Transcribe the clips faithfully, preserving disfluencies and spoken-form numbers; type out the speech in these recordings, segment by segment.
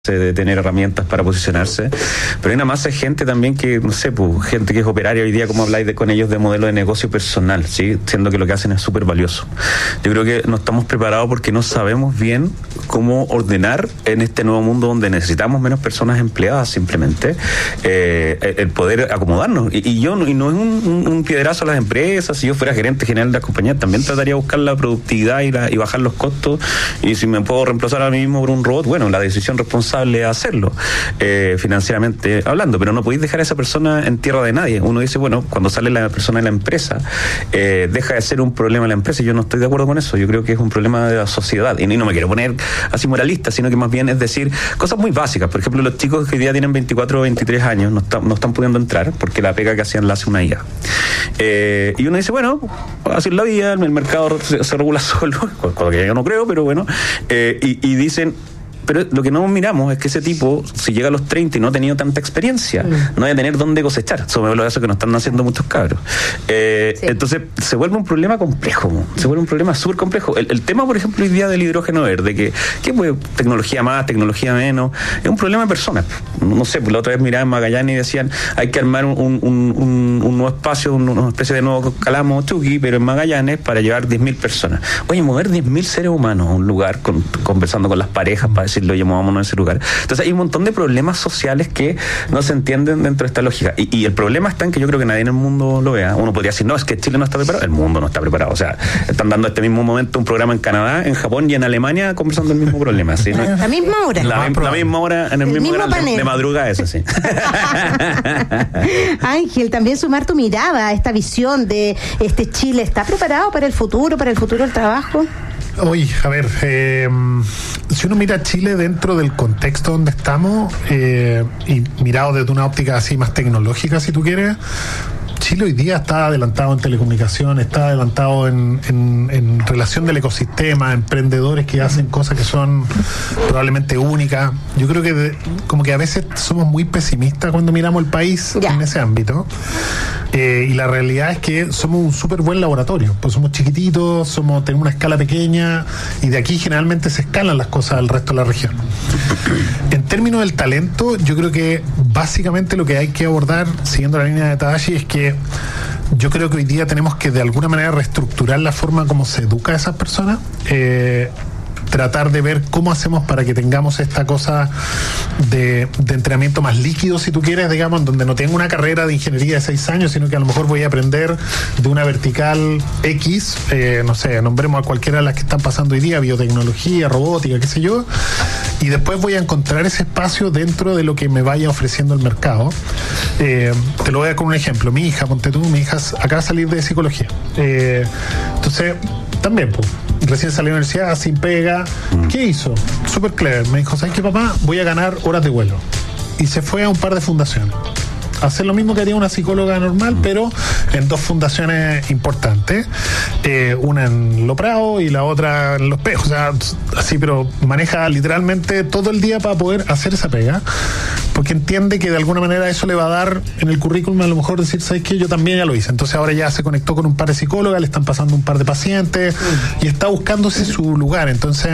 de tener herramientas para posicionarse, pero hay una masa de gente también que, no sé, pues, gente que es operaria hoy día, como habláis de, con ellos de modelo de negocio personal, ¿sí? Siendo que lo que hacen es súper valioso. Yo creo que no estamos preparados porque no sabemos bien cómo ordenar en este nuevo mundo donde necesitamos menos personas empleadas simplemente, eh, el poder acomodarnos. Y, y yo, y no es un, un, un piedrazo a las empresas. Si yo fuera gerente general de las compañías, también trataría de buscar la productividad y, la, y bajar los costos, y si me puedo reemplazar a mí mismo por un robot, bueno, la decisión responsable hacerlo, eh, financieramente hablando, pero no podéis dejar a esa persona en tierra de nadie. Uno dice, bueno, cuando sale la persona de la empresa, eh, deja de ser un problema de la empresa, y yo no estoy de acuerdo con eso. Yo creo que es un problema de la sociedad, y no me quiero poner así moralista, sino que más bien es decir cosas muy básicas. Por ejemplo, los chicos que hoy día tienen veinticuatro o veintitrés años no, está, no están pudiendo entrar porque la pega que hacían la hace una I A, eh, y uno dice, bueno, así es la vida, el mercado se, se regula solo, con lo que yo no creo, pero bueno, eh, y, y dicen, pero lo que no miramos es que ese tipo, si llega a los treinta y no ha tenido tanta experiencia, mm. no va a tener dónde cosechar. Eso es lo que nos están haciendo muchos cabros. Eh, sí. Entonces, se vuelve un problema complejo. Se vuelve un problema súper complejo. El, el tema, por ejemplo, hoy día del hidrógeno verde, que, que pues, tecnología más, tecnología menos, es un problema de personas. No sé, pues la otra vez miraba en Magallanes y decían, hay que armar un, un, un, un nuevo espacio, un, una especie de nuevo Calamo Chucky, pero en Magallanes, para llevar diez mil personas. Oye, mover diez mil seres humanos a un lugar, con, conversando con las parejas, para decirlo, oye, movámonos a ese lugar. Entonces hay un montón de problemas sociales que no se entienden dentro de esta lógica. Y, y el problema está en que yo creo que nadie en el mundo lo vea. Uno podría decir, no, es que Chile no está preparado. El mundo no está preparado. O sea, están dando este mismo momento un programa en Canadá, en Japón y en Alemania conversando el mismo problema. ¿Sí? ¿No? La misma hora. La, la misma hora, en el, el mismo, mismo gran, de, de madrugada, eso sí. Ángel, también sumar tu mirada a esta visión de este Chile. ¿Está preparado para el futuro, para el futuro del trabajo? Oye, a ver, eh, si uno mira a Chile dentro del contexto donde estamos, eh, y mirado desde una óptica así más tecnológica, si tú quieres, Chile hoy día está adelantado en telecomunicación, está adelantado en, en, en relación del ecosistema, emprendedores que hacen cosas que son probablemente únicas. Yo creo que de, como que a veces somos muy pesimistas cuando miramos el país yeah. en ese ámbito. Eh, y la realidad es que somos un súper buen laboratorio, pues somos chiquititos, somos tenemos una escala pequeña, y de aquí generalmente se escalan las cosas al resto de la región. En términos del talento, yo creo que básicamente lo que hay que abordar, siguiendo la línea de Tadashi, es que yo creo que hoy día tenemos que de alguna manera reestructurar la forma como se educa a esas personas, eh, tratar de ver cómo hacemos para que tengamos esta cosa de, de entrenamiento más líquido, si tú quieres, digamos, en donde no tengo una carrera de ingeniería de seis años, sino que a lo mejor voy a aprender de una vertical X, eh, no sé, nombremos a cualquiera de las que están pasando hoy día, biotecnología, robótica, qué sé yo, y después voy a encontrar ese espacio dentro de lo que me vaya ofreciendo el mercado. Eh, te lo voy a dar con un ejemplo. Mi hija, ponte tú, mi hija acaba de salir de psicología. Eh, entonces, también, pues, recién salió de la universidad, sin pega. ¿Qué hizo? Súper clever. Me dijo, ¿sabes qué, papá? Voy a ganar horas de vuelo. Y se fue a un par de fundaciones. Hacer lo mismo que haría una psicóloga normal, pero en dos fundaciones importantes. Eh, una en Lo Prado y la otra en Los Pejos. O sea, así, pero maneja literalmente todo el día para poder hacer esa pega, porque entiende que de alguna manera eso le va a dar en el currículum, a lo mejor decir, ¿sabes qué? Yo también ya lo hice. Entonces ahora ya se conectó con un par de psicólogas, le están pasando un par de pacientes y está buscándose su lugar. Entonces,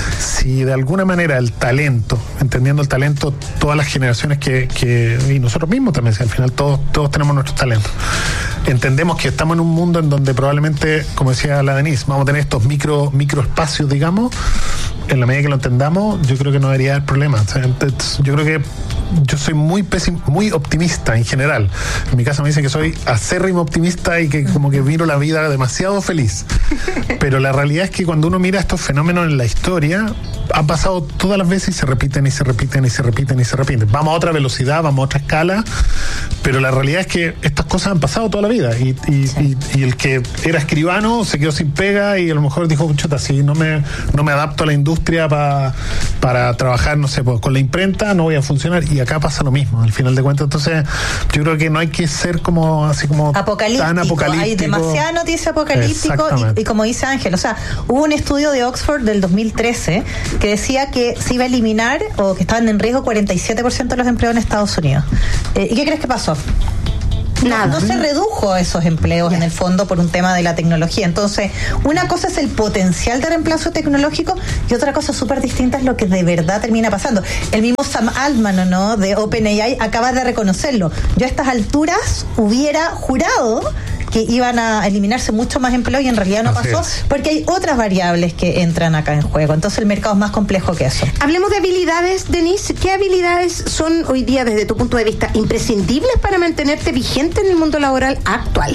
si de alguna manera el talento, entendiendo el talento, todas las generaciones que, que y nosotros mismos también, al final todos, todos tenemos nuestros talentos. Entendemos que estamos en un mundo en donde probablemente, como decía la Denise, vamos a tener estos micro, micro espacios, digamos. En la medida que lo entendamos, yo creo que no debería haber problema. O sea, entonces, yo creo que yo soy muy pesim, muy optimista en general. En mi casa me dicen que soy acérrimo optimista y que como que miro la vida demasiado feliz. Pero la realidad es que cuando uno mira estos fenómenos en la historia, han pasado todas las veces y se repiten y se repiten y se repiten y se repiten. Vamos a otra velocidad, vamos a otra escala, pero la realidad es que estas cosas han pasado toda la vida. Y, y, sí. y, y el que era escribano se quedó sin pega y a lo mejor dijo, chuta, si no me, no me adapto a la industria pa, para trabajar, no sé, pues, con la imprenta no voy a funcionar. Y acá pasa lo mismo, al final de cuentas. Entonces, yo creo que no hay que ser como así como apocalíptico. Tan apocalíptico. Hay demasiada noticia apocalíptico y, y como dice Ángel, o sea, hubo un estudio de Oxford del dos mil trece que decía que se iba a eliminar o que estaban en riesgo cuarenta y siete por ciento de los empleos en Estados Unidos. Eh, ¿Y qué crees que pasó? Nada. No, no se redujo esos empleos en el fondo por un tema de la tecnología. Entonces, una cosa es el potencial de reemplazo tecnológico y otra cosa súper distinta es lo que de verdad termina pasando. El mismo Sam Altman, ¿no?, de OpenAI acaba de reconocerlo. Yo a estas alturas hubiera jurado que iban a eliminarse mucho más empleos y en realidad no Así pasó es. Porque hay otras variables que entran acá en juego. Entonces el mercado es más complejo que eso. Hablemos de habilidades, Denise. ¿Qué habilidades son hoy día, desde tu punto de vista, imprescindibles para mantenerte vigente en el mundo laboral actual?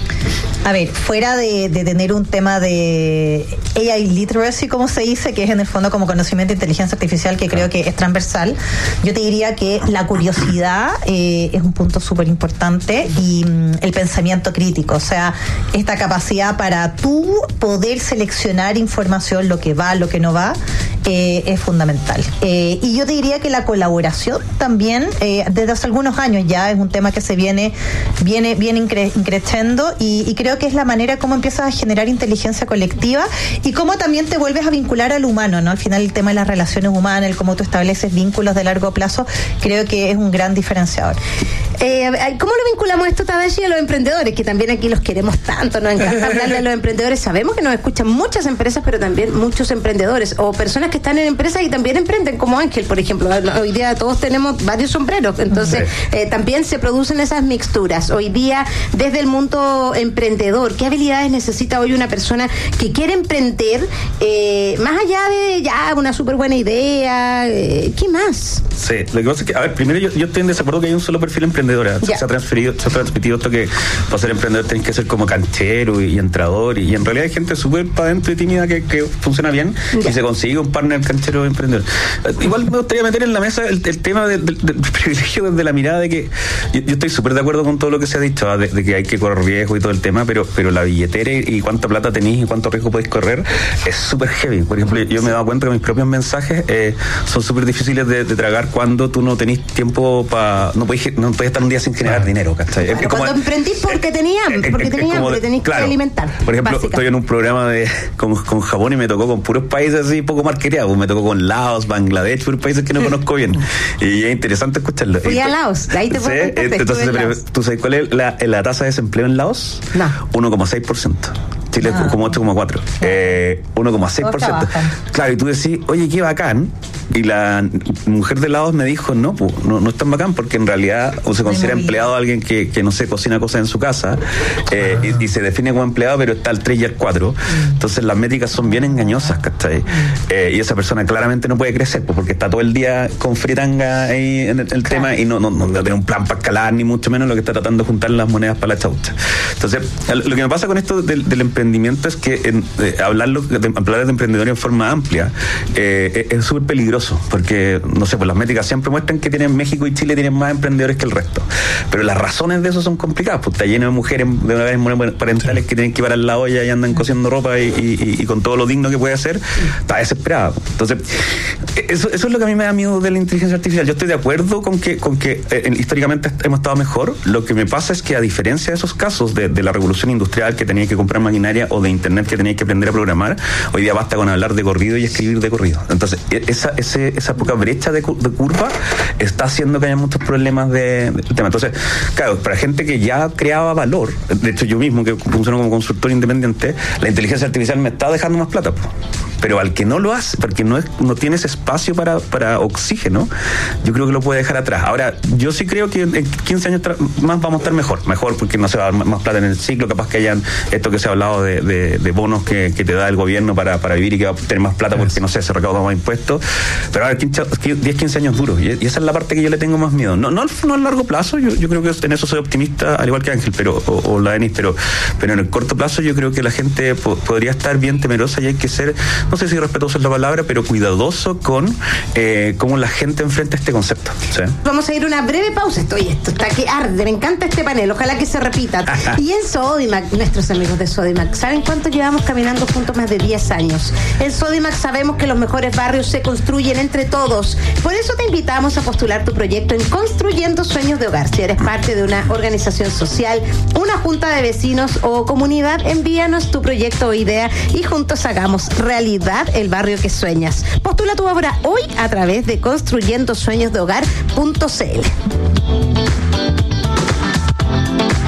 A ver, fuera de, de tener un tema de A I literacy, como se dice, que es en el fondo como conocimiento de inteligencia artificial, que creo que es transversal, yo te diría que la curiosidad eh, es un punto súper importante y mm, el pensamiento crítico, o sea, esta capacidad para tú poder seleccionar información, lo que va, lo que no va, eh, es fundamental. Eh, y yo te diría que la colaboración también, eh, desde hace algunos años ya, es un tema que se viene, viene, viene incre- increciendo y, y creo que es la manera como empiezas a generar inteligencia colectiva y cómo también te vuelves a vincular al humano, ¿no? Al final el tema de las relaciones humanas, el cómo tú estableces vínculos de largo plazo, creo que es un gran diferenciador. Eh, ¿Cómo lo vinculamos esto, Tadashi, a los emprendedores? Que también aquí los queremos tanto, nos encanta hablarle a los emprendedores. Sabemos que nos escuchan muchas empresas, pero también muchos emprendedores o personas que están en empresas y también emprenden, como Ángel, por ejemplo. Hoy día todos tenemos varios sombreros, entonces sí. eh, también se producen esas mixturas. Hoy día, desde el mundo emprendedor, ¿qué habilidades necesita hoy una persona que quiere emprender, eh, más allá de ya una súper buena idea? Eh, ¿Qué más? Sí, lo que pasa es que, a ver, primero yo, yo estoy en desacuerdo que hay un solo perfil emprendedor. Se, se ha transferido, se ha transmitido esto que para ser emprendedor tenés que ser como canchero y, y entrador, y, y en realidad hay gente súper para adentro y tímida que, que funciona bien yeah. y se consigue un partner canchero emprendedor. Igual me gustaría meter en la mesa el, el tema del, del, del privilegio desde la mirada de que yo, yo estoy súper de acuerdo con todo lo que se ha dicho, ¿eh? de, de que hay que correr riesgo y todo el tema, pero, pero la billetera y, y cuánta plata tenéis y cuánto riesgo podéis correr es súper heavy. Por ejemplo, yo me he dado cuenta que mis propios mensajes eh, son súper difíciles de, de tragar cuando tú no tenés tiempo para, no podés, no podés estar un día sin generar dinero, ¿cachai? Claro, como, cuando emprendí porque tenían, porque tenían, porque tenéis claro, que alimentar. Por ejemplo, estoy en un programa de con, con Japón y me tocó con puros países así poco marqueteados. Me tocó con Laos, Bangladesh, puros países que no conozco bien. Y es interesante escucharlo. Fui a Laos, ahí te puedo ¿sí? Entonces, Laos. ¿Tú sabes cuál es la, la tasa de desempleo en Laos? No. uno coma seis por ciento. Chile es ah. como ocho coma cuatro. Eh, uno coma seis por ciento. Claro, y tú decís, oye, qué bacán. Y la mujer de Laos me dijo, no, pues, no, no es tan bacán, porque en realidad o se considera empleado a alguien que, que no sé, cocina cosas en su casa, eh, ah. y, y se define como empleado, pero está al tres y al cuatro. Mm. Entonces las métricas son bien engañosas, ¿cachai? Eh, y esa persona claramente no puede crecer, pues, porque está todo el día con fritanga ahí en el, el claro. tema, y no, no, no tiene un plan para escalar, ni mucho menos lo que está tratando de juntar las monedas para la chaucha. Entonces, lo que me pasa con esto del, del emprendimiento es que en, eh, hablarlo, de, hablar de emprendedores en forma amplia eh, es súper peligroso, porque, no sé, pues las métricas siempre muestran que tienen México y Chile tienen más emprendedores que el resto, pero las razones de eso son complicadas, pues está lleno de mujeres de hogares monoparentales sí. que tienen que parar la olla y andan cosiendo ropa y, y, y con todo lo digno que puede hacer, está desesperada. Entonces, eso, eso es lo que a mí me da miedo de la inteligencia artificial. Yo estoy de acuerdo con que, con que eh, históricamente hemos estado mejor. Lo que me pasa es que, a diferencia de esos casos de, de la revolución industrial, que tenía que comprar maquinaria, o de internet, que tenía que aprender a programar, hoy día basta con hablar de corrido y escribir de corrido. Entonces, esa, ese, esa poca brecha de, de curva está haciendo que haya muchos problemas de, de tema. Entonces, claro, para gente que ya creaba valor, de hecho yo mismo, que funciono como consultor independiente, la inteligencia artificial me está dejando más plata, pues. Pero al que no lo hace, porque no es, no tienes espacio para, para oxígeno, yo creo que lo puede dejar atrás. Ahora, yo sí creo que en quince años tra- más vamos a estar mejor, mejor porque no se va a dar más plata en el ciclo, capaz que hayan esto que se ha hablado de, de, de bonos que, que te da el gobierno para, para vivir y que va a tener más plata porque, no sé, se recauda más impuestos. Pero ahora, diez, quince años duros, y esa es la parte que yo le tengo más miedo. No, no, no a largo plazo, yo, yo creo que en eso soy optimista, al igual que Ángel, pero o, o la Denis, pero, pero en el corto plazo yo creo que la gente po- podría estar bien temerosa, y hay que ser, no sé si respetuoso es la palabra, pero cuidadoso con eh, cómo la gente enfrenta este concepto. ¿Sí? Vamos a ir a una breve pausa. Estoy, esto está que arde, me encanta este panel, ojalá que se repita. Y en Sodimac, nuestros amigos de Sodimac, ¿saben cuánto llevamos caminando juntos? Más de diez años. En Sodimac sabemos que los mejores barrios se construyen entre todos. Por eso te invitamos a postular tu proyecto en Construyendo Sueños de Hogar. Si eres parte de una organización social, una junta de vecinos o comunidad, envíanos tu proyecto o idea y juntos hagamos realidad el barrio que sueñas. Postula tu obra hoy a través de construyendo sueños de hogar punto c l.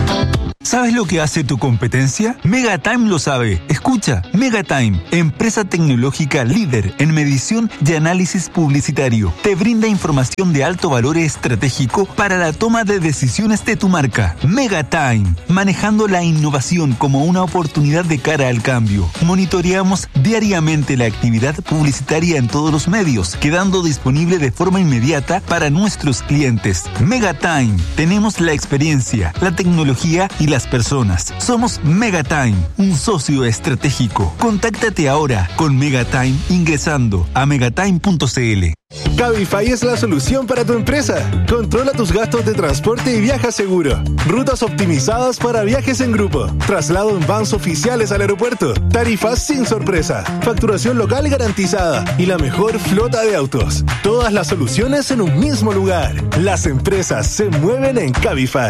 ¿Sabes lo que hace tu competencia? Megatime lo sabe. Escucha, Megatime, empresa tecnológica líder en medición y análisis publicitario, te brinda información de alto valor estratégico para la toma de decisiones de tu marca. Megatime, manejando la innovación como una oportunidad de cara al cambio. Monitoreamos diariamente la actividad publicitaria en todos los medios, quedando disponible de forma inmediata para nuestros clientes. Megatime, tenemos la experiencia, la tecnología y las personas. Somos Megatime, un socio estratégico. Contáctate ahora con Megatime ingresando a megatime punto c l. Cabify es la solución para tu empresa. Controla tus gastos de transporte y viaja seguro. Rutas optimizadas para viajes en grupo. Traslado en vans oficiales al aeropuerto. Tarifas sin sorpresa. Facturación local garantizada. Y la mejor flota de autos. Todas las soluciones en un mismo lugar. Las empresas se mueven en Cabify.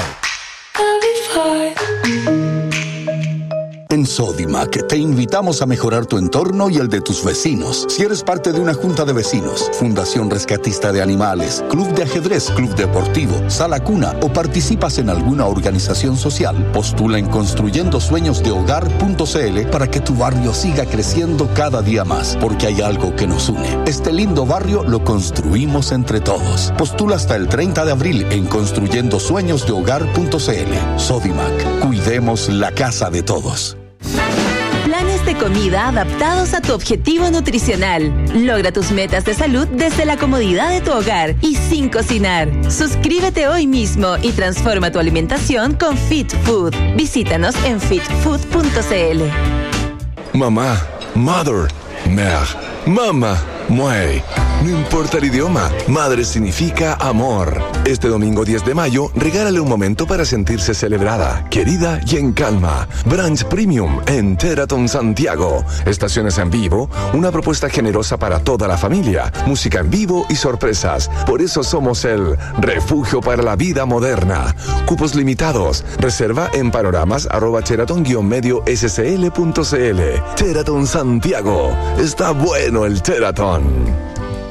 En Sodimac te invitamos a mejorar tu entorno y el de tus vecinos. Si eres parte de una junta de vecinos, fundación rescatista de animales, club de ajedrez, club deportivo, sala cuna o participas en alguna organización social, postula en construyendo sueños de hogar punto c l para que tu barrio siga creciendo cada día más, porque hay algo que nos une. Este lindo barrio lo construimos entre todos. Postula hasta el treinta de abril en construyendo sueños de hogar punto c l. Sodimac, cuidemos la casa de todos. Planes de comida adaptados a tu objetivo nutricional. Logra tus metas de salud desde la comodidad de tu hogar y sin cocinar. Suscríbete hoy mismo y transforma tu alimentación con Fit Food. Visítanos en fit food punto c l. Mamá, mother, mère, mama, muey. No importa el idioma, madre significa amor. Este domingo diez de mayo, regálale un momento para sentirse celebrada, querida y en calma. Brunch Premium en Teraton Santiago. Estaciones en vivo, una propuesta generosa para toda la familia, música en vivo y sorpresas. Por eso somos el refugio para la vida moderna. Cupos limitados. Reserva en panoramas arroba teraton guión medio scl punto cl. Teraton Santiago. Está bueno el Teraton.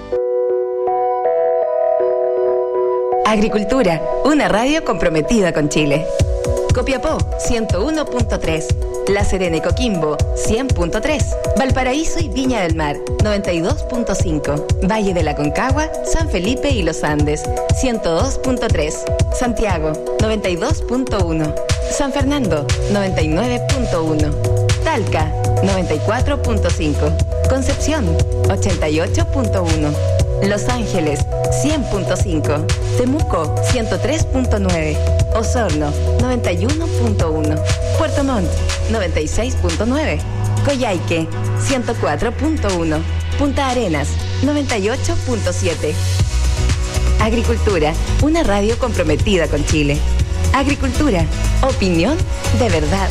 Agricultura, una radio comprometida con Chile. Copiapó, ciento uno punto tres. La Serena y Coquimbo, cien punto tres. Valparaíso y Viña del Mar, noventa y dos punto cinco. Valle de la Concagua, San Felipe y Los Andes, ciento dos punto tres. Santiago, noventa y dos punto uno. San Fernando, noventa y nueve punto uno. Talca, noventa y cuatro punto cinco. Concepción, ochenta y ocho punto uno. Los Ángeles, cien punto cinco. Temuco, ciento tres punto nueve. Osorno, noventa y uno punto uno. Puerto Montt, noventa y seis punto nueve. Coyhaique, ciento cuatro punto uno. Punta Arenas, noventa y ocho punto siete. Agricultura, una radio comprometida con Chile. Agricultura, opinión de verdad.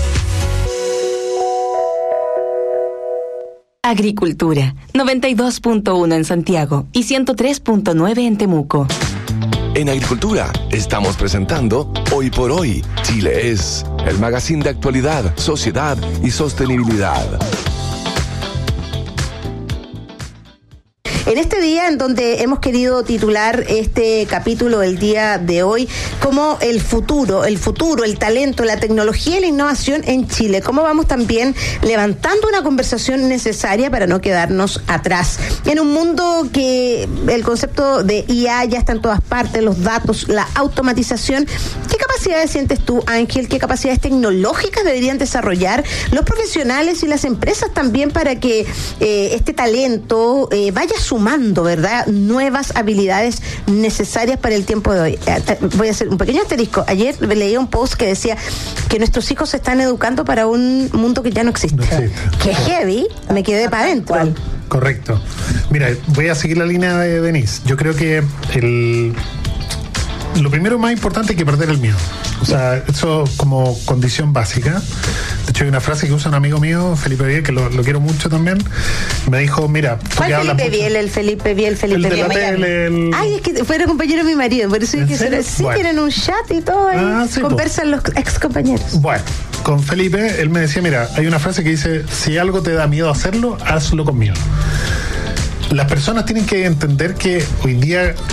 Agricultura, noventa y dos punto uno en Santiago y ciento tres punto nueve en Temuco. En Agricultura estamos presentando Hoy por Hoy, Chile es, el magazine de actualidad, sociedad y sostenibilidad. En este día en donde hemos querido titular este capítulo del día de hoy como el futuro, el futuro, el talento, la tecnología y la innovación en Chile. Cómo vamos también levantando una conversación necesaria para no quedarnos atrás. En un mundo que el concepto de I A ya está en todas partes, los datos, la automatización. ¿Qué capacidades sientes tú, Ángel? ¿Qué capacidades tecnológicas deberían desarrollar los profesionales y las empresas también para que eh, este talento eh, vaya sumando sumando, ¿verdad?, nuevas habilidades necesarias para el tiempo de hoy? Voy a hacer un pequeño asterisco. Ayer leí un post que decía que nuestros hijos se están educando para un mundo que ya no existe. No existe. Qué heavy, me quedé para adentro. Correcto. Mira, voy a seguir la línea de Denise. Yo creo que el lo primero más importante es que perder el miedo. O sea, eso como condición básica. De hecho, hay una frase que usa un amigo mío, Felipe Biel, que lo, lo quiero mucho también. Me dijo, mira... ¿Cuál Felipe Biel? El Felipe Biel, Felipe Biel. El... Ay, es que fuera compañero de mi marido, por eso es que se, sí, bueno, tienen un chat y todo ahí. Ah, sí, conversan pues los ex compañeros. Bueno, con Felipe, él me decía, mira, hay una frase que dice, si algo te da miedo hacerlo, hazlo con miedo. Las personas tienen que entender que hoy día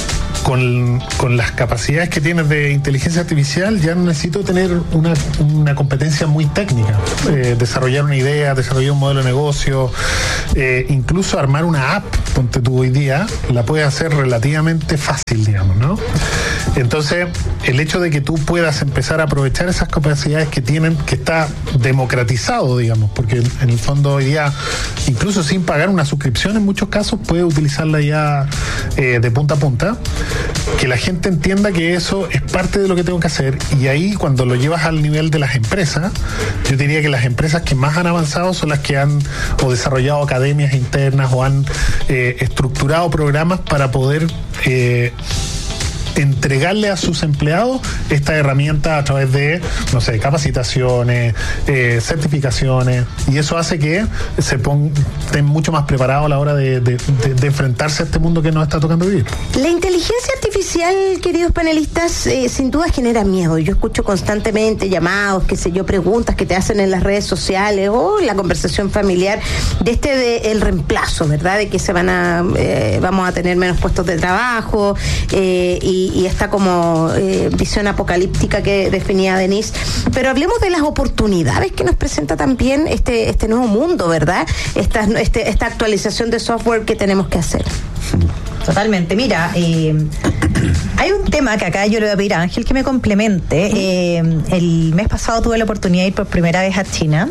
con, con las capacidades que tienes de inteligencia artificial ya no necesito tener una, una competencia muy técnica. Eh, desarrollar una idea, desarrollar un modelo de negocio, eh, incluso armar una app, ponte tú hoy día, la puedes hacer relativamente fácil, digamos, ¿no? Entonces, el hecho de que tú puedas empezar a aprovechar esas capacidades que tienen, que está democratizado, digamos, porque en el fondo hoy día, incluso sin pagar una suscripción en muchos casos, puedes utilizarla ya eh, de punta a punta, que la gente entienda que eso es parte de lo que tengo que hacer, y ahí cuando lo llevas al nivel de las empresas, yo diría que las empresas que más han avanzado son las que han o desarrollado academias internas o han eh, estructurado programas para poder eh, entregarle a sus empleados esta herramienta a través de, no sé, capacitaciones, eh, certificaciones, y eso hace que se pon, estén mucho más preparados a la hora de, de, de, de enfrentarse a este mundo que nos está tocando vivir. La inteligencia artificial, queridos panelistas, eh, sin duda genera miedo. Yo escucho constantemente llamados, qué sé yo, preguntas que te hacen en las redes sociales o en la conversación familiar de este de el reemplazo, ¿verdad? De que se van a, eh, vamos a tener menos puestos de trabajo, eh, y y esta como eh, visión apocalíptica que definía Denise. Pero hablemos de las oportunidades que nos presenta también este este nuevo mundo, ¿verdad? Esta, este, esta actualización de software que tenemos que hacer. Totalmente. Mira, eh, hay un tema que acá yo le voy a pedir a Ángel que me complemente. Eh, el mes pasado tuve la oportunidad de ir por primera vez a China.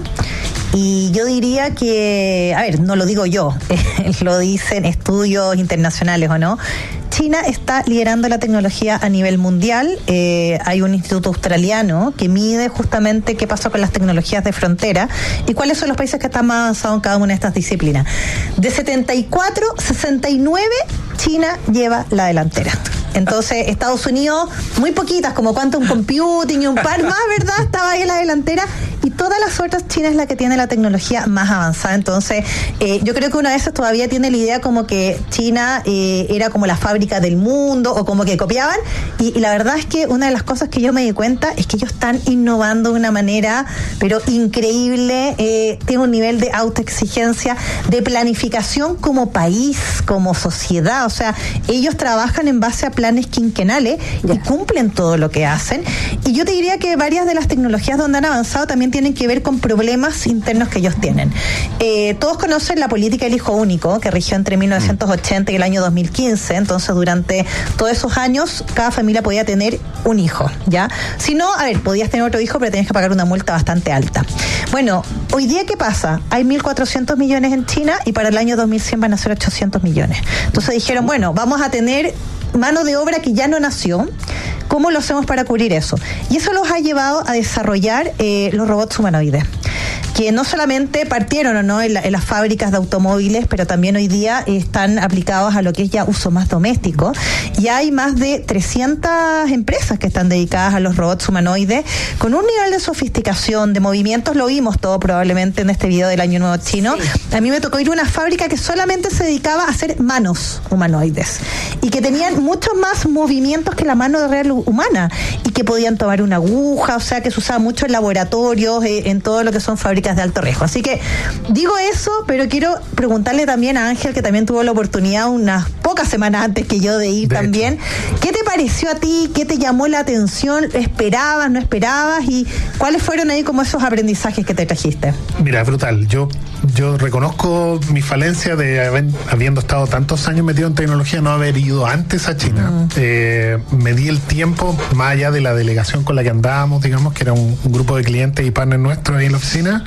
Y yo diría que, a ver, no lo digo yo, lo dicen estudios internacionales, ¿o no? China está liderando la tecnología a nivel mundial. Eh, hay un instituto australiano que mide justamente qué pasó con las tecnologías de frontera y cuáles son los países que están más avanzados en cada una de estas disciplinas. De setenta y cuatro, sesenta y nueve, China lleva la delantera. Entonces, Estados Unidos, muy poquitas, como quantum computing y un par más, ¿verdad? Estaba ahí en la delantera, y todas las otras, China es la que tiene la tecnología más avanzada. Entonces, eh, yo creo que una de esas todavía tiene la idea como que China eh, era como la fábrica del mundo, o como que copiaban, y, y la verdad es que una de las cosas que yo me di cuenta es que ellos están innovando de una manera, pero increíble, eh, tiene un nivel de autoexigencia, de planificación como país, como sociedad, o sea, ellos trabajan en base a planes quinquenales y cumplen todo lo que hacen. Y yo te diría que varias de las tecnologías donde han avanzado también tienen que ver con problemas internos que ellos tienen. Eh, todos conocen la política del hijo único, que rigió entre mil novecientos ochenta y el año dos mil quince. Entonces, durante todos esos años, cada familia podía tener un hijo, ¿ya? Si no, a ver, podías tener otro hijo, pero tenías que pagar una multa bastante alta. Bueno, hoy día, ¿qué pasa? Hay mil cuatrocientos millones en China y para el año dos mil cien van a ser ochocientos millones. Entonces dijeron, bueno, vamos a tener mano de obra que ya no nació. ¿Cómo lo hacemos para cubrir eso? Y eso los ha llevado a desarrollar eh, los robots humanoides, que no solamente partieron o no en, la, en las fábricas de automóviles, pero también hoy día están aplicados a lo que es ya uso más doméstico. Y hay más de trescientas empresas que están dedicadas a los robots humanoides, con un nivel de sofisticación, de movimientos, lo vimos todo probablemente en este video del Año Nuevo Chino. Sí. A mí me tocó ir a una fábrica que solamente se dedicaba a hacer manos humanoides, y que tenían muchos más movimientos que la mano real humana, y que podían tomar una aguja, o sea, que se usaba mucho en laboratorios, eh, en todo lo que son fábricas de alto riesgo. Así que digo eso, pero quiero preguntarle también a Ángel, que también tuvo la oportunidad unas pocas semanas antes que yo de ir de también. Hecho. ¿Qué te pareció a ti? ¿Qué te llamó la atención? ¿Esperabas, no esperabas? ¿Y cuáles fueron ahí como esos aprendizajes que te trajiste? Mira, brutal. Yo, yo reconozco mi falencia de haber, habiendo estado tantos años metido en tecnología, no haber ido antes a China. Uh-huh. Eh, me di el tiempo, más allá de la delegación con la que andábamos, digamos, que era un, un grupo de clientes y partners nuestros ahí en la oficina,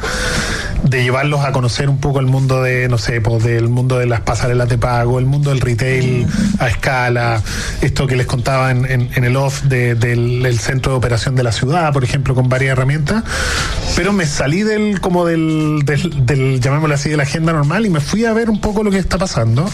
de llevarlos a conocer un poco el mundo de, no sé, pues del mundo de las pasarelas de pago, el mundo del retail a escala, esto que les contaba en, en, en el off de, del, del centro de operación de la ciudad, por ejemplo, con varias herramientas. Pero me salí del, como del, del, del llamémoslo así, de la agenda normal, y me fui a ver un poco lo que está pasando.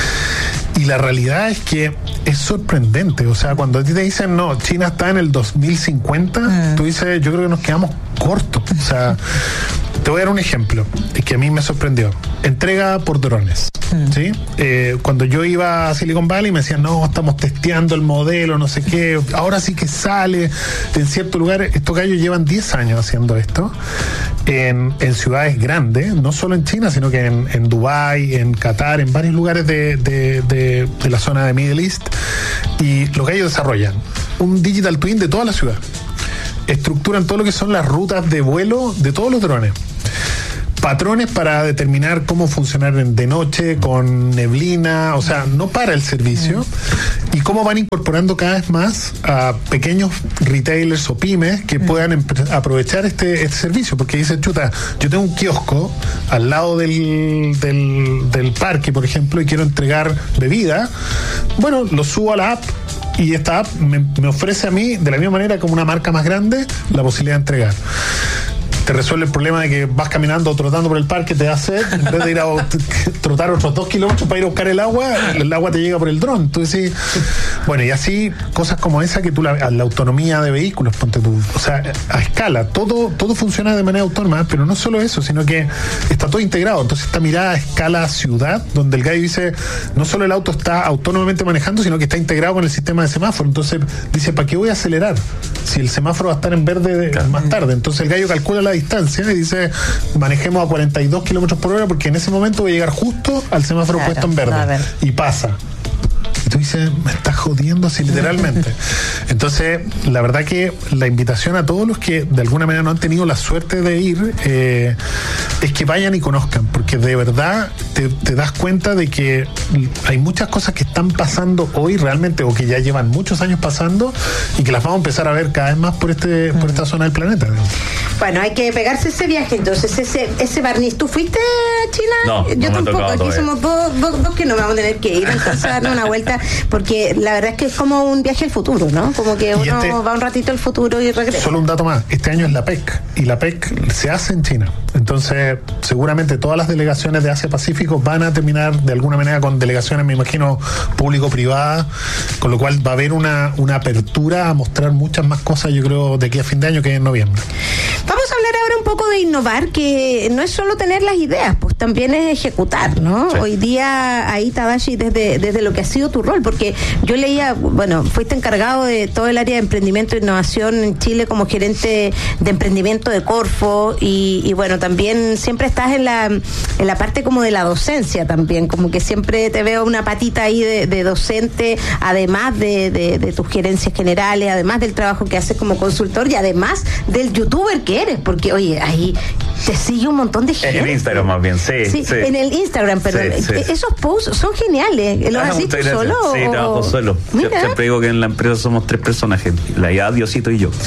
Y la realidad es que es sorprendente. O sea, cuando a ti te dicen, no, China está en el dos mil cincuenta, uh-huh. tú dices, yo creo que nos quedamos cortos. O sea, te voy a dar un ejemplo que a mí me sorprendió. Entrega por drones. Uh-huh. ¿Sí? Eh, cuando yo iba a Silicon Valley me decían, no, estamos testeando el modelo, no sé qué, ahora sí que sale en cierto lugar. Estos gallos llevan diez años haciendo esto, en, en ciudades grandes, no solo en China, sino que en, en Dubái, en Qatar, en varios lugares de, de, de, de la zona de Middle East. Y los gallos desarrollan un digital twin de toda la ciudad. Estructuran todo lo que son las rutas de vuelo de todos los drones. Patrones para determinar cómo funcionar de noche, con neblina, o sea, no para el servicio. Y cómo van incorporando cada vez más a pequeños retailers o pymes que puedan aprovechar este, este servicio. Porque dicen, chuta, yo tengo un kiosco al lado del, del, del parque, por ejemplo, y quiero entregar bebida. Bueno, lo subo a la app y esta app me, me ofrece a mí, de la misma manera como una marca más grande, la posibilidad de entregar. Te resuelve el problema de que vas caminando o trotando por el parque, te da sed, en vez de ir a trotar otros dos kilómetros para ir a buscar el agua, el agua te llega por el dron. Entonces, sí, bueno, y así cosas como esa que tú, la, la autonomía de vehículos, ponte tú, o sea, a escala, todo, todo funciona de manera autónoma, pero no solo eso, sino que está todo integrado. Entonces, esta mirada a escala ciudad, donde el gallo dice, no solo el auto está autónomamente manejando, sino que está integrado con el sistema de semáforo. Entonces, dice, ¿para qué voy a acelerar? Si el semáforo va a estar en verde más tarde. Entonces, el gallo calcula la distancia y dice, manejemos a cuarenta y dos kilómetros por hora porque en ese momento voy a llegar justo al semáforo claro, puesto en verde. Y pasa. Y tú dices, me estás jodiendo así literalmente. Entonces, la verdad que la invitación a todos los que de alguna manera no han tenido la suerte de ir eh, es que vayan y conozcan, porque de verdad te, te das cuenta de que hay muchas cosas que están pasando hoy realmente, o que ya llevan muchos años pasando, y que las vamos a empezar a ver cada vez más por este por esta zona del planeta. Bueno, hay que pegarse ese viaje, entonces, ese ese barniz. ¿Tú fuiste a China? No, yo no tampoco. Aquí tocado, somos dos, dos, dos que nos vamos a tener que ir entonces a darle una vuelta, porque la verdad es que es como un viaje al futuro, ¿no? Como que uno este, va un ratito al futuro y regresa. Solo un dato más, este año es la P E C, y la P E C se hace en China. Entonces, seguramente todas las delegaciones de Asia-Pacífico van a terminar de alguna manera con delegaciones, me imagino, público-privadas, con lo cual va a haber una, una apertura a mostrar muchas más cosas, yo creo, de aquí a fin de año, que en noviembre. Vamos a hablar ahora un poco de innovar, que no es solo tener las ideas, pues también es ejecutar, ¿no? Sí. Hoy día, ahí, Tadashi, desde, desde lo que ha sido tu rol, porque yo leía, bueno, fuiste encargado de todo el área de emprendimiento e innovación en Chile como gerente de emprendimiento de Corfo, y, y bueno, también siempre estás en la en la parte como de la docencia también, como que siempre te veo una patita ahí de, de docente, además de, de, de tus gerencias generales, además del trabajo que haces como consultor y además del youtuber que eres, porque oye, ahí te sigue un montón de gente. En Instagram más bien, sí. Sí, sí. En el Instagram, perdón. Sí, sí. Esos posts son geniales. ¿Los haces tú solo? Sí, o... trabajo solo. Yo siempre digo que en la empresa somos tres personajes, la I A, Diosito y yo.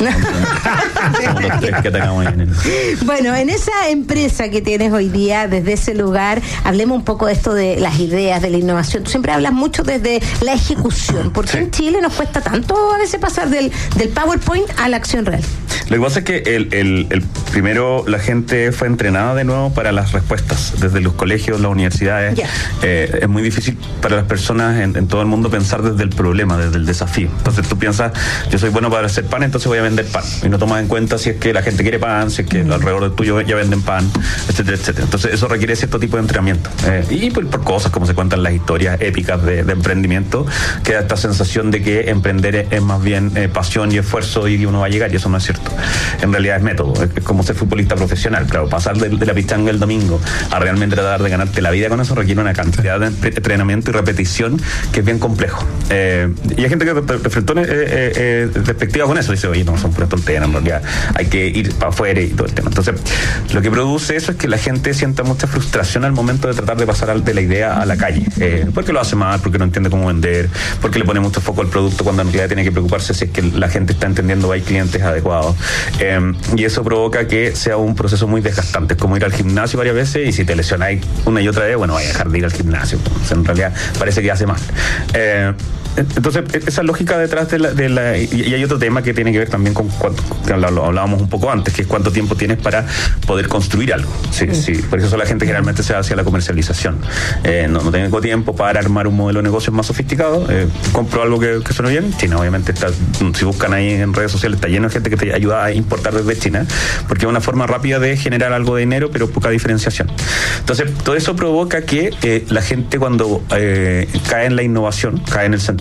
Somos los tres que atacamos en el... Bueno, en esa empresa que tienes hoy día, desde ese lugar, hablemos un poco de esto de las ideas, de la innovación. Tú siempre hablas mucho desde la ejecución. ¿Por qué sí. en Chile nos cuesta tanto a veces pasar del, del PowerPoint a la acción real? Lo que pasa es que el, el, el primero la gente fue entrenada de nuevo para las respuestas desde los colegios, las universidades. Yeah. Eh, es muy difícil para las personas en, en todo el mundo pensar desde el problema, desde el desafío. Entonces tú piensas, yo soy bueno para hacer pan, entonces voy a vender pan, y no tomas en cuenta si es que la gente quiere pan, si es que mm. alrededor del tuyo ya venden pan, etcétera, etcétera. Entonces eso requiere cierto tipo de entrenamiento, eh, y por, por cosas como se cuentan las historias épicas de, de emprendimiento, queda esta sensación de que emprender es, es más bien eh, pasión y esfuerzo y uno va a llegar, y eso no es cierto. En realidad es método, es, es como ser futbolista profesional. Claro, pasar de, de la pichanga el domingo a realmente tratar de ganarte la vida con eso requiere una cantidad de entrenamiento y repetición que es bien complejo. Eh, y hay gente que reflectó eh, eh, despectiva con eso, dice, oye, no, son puras tonteras, en realidad hay que ir para afuera y todo el tema. Entonces, lo que produce eso es que la gente sienta mucha frustración al momento de tratar de pasar de la idea a la calle, eh, porque lo hace mal, porque no entiende cómo vender, porque le pone mucho foco al producto cuando en realidad tiene que preocuparse si es que la gente está entendiendo, hay clientes adecuados, eh, y eso provoca que sea un proceso muy desgastante. Es como ir al gimnasio varias veces, y si te lesionáis una y otra vez, bueno, vaya a dejar de ir al gimnasio. Entonces, en realidad parece que hace mal. Eh, Entonces, esa lógica detrás de la, de la... Y hay otro tema que tiene que ver también con cuánto, que lo hablábamos un poco antes, que es cuánto tiempo tienes para poder construir algo. Sí, sí. Por eso la gente generalmente se va hacia la comercialización. Eh, no, no tengo tiempo para armar un modelo de negocio más sofisticado. Eh, compro algo que, que suene bien. China, obviamente, está, si buscan ahí en redes sociales, está lleno de gente que te ayuda a importar desde China, porque es una forma rápida de generar algo de dinero, pero poca diferenciación. Entonces, todo eso provoca que eh, la gente cuando eh, cae en la innovación, cae en el sentido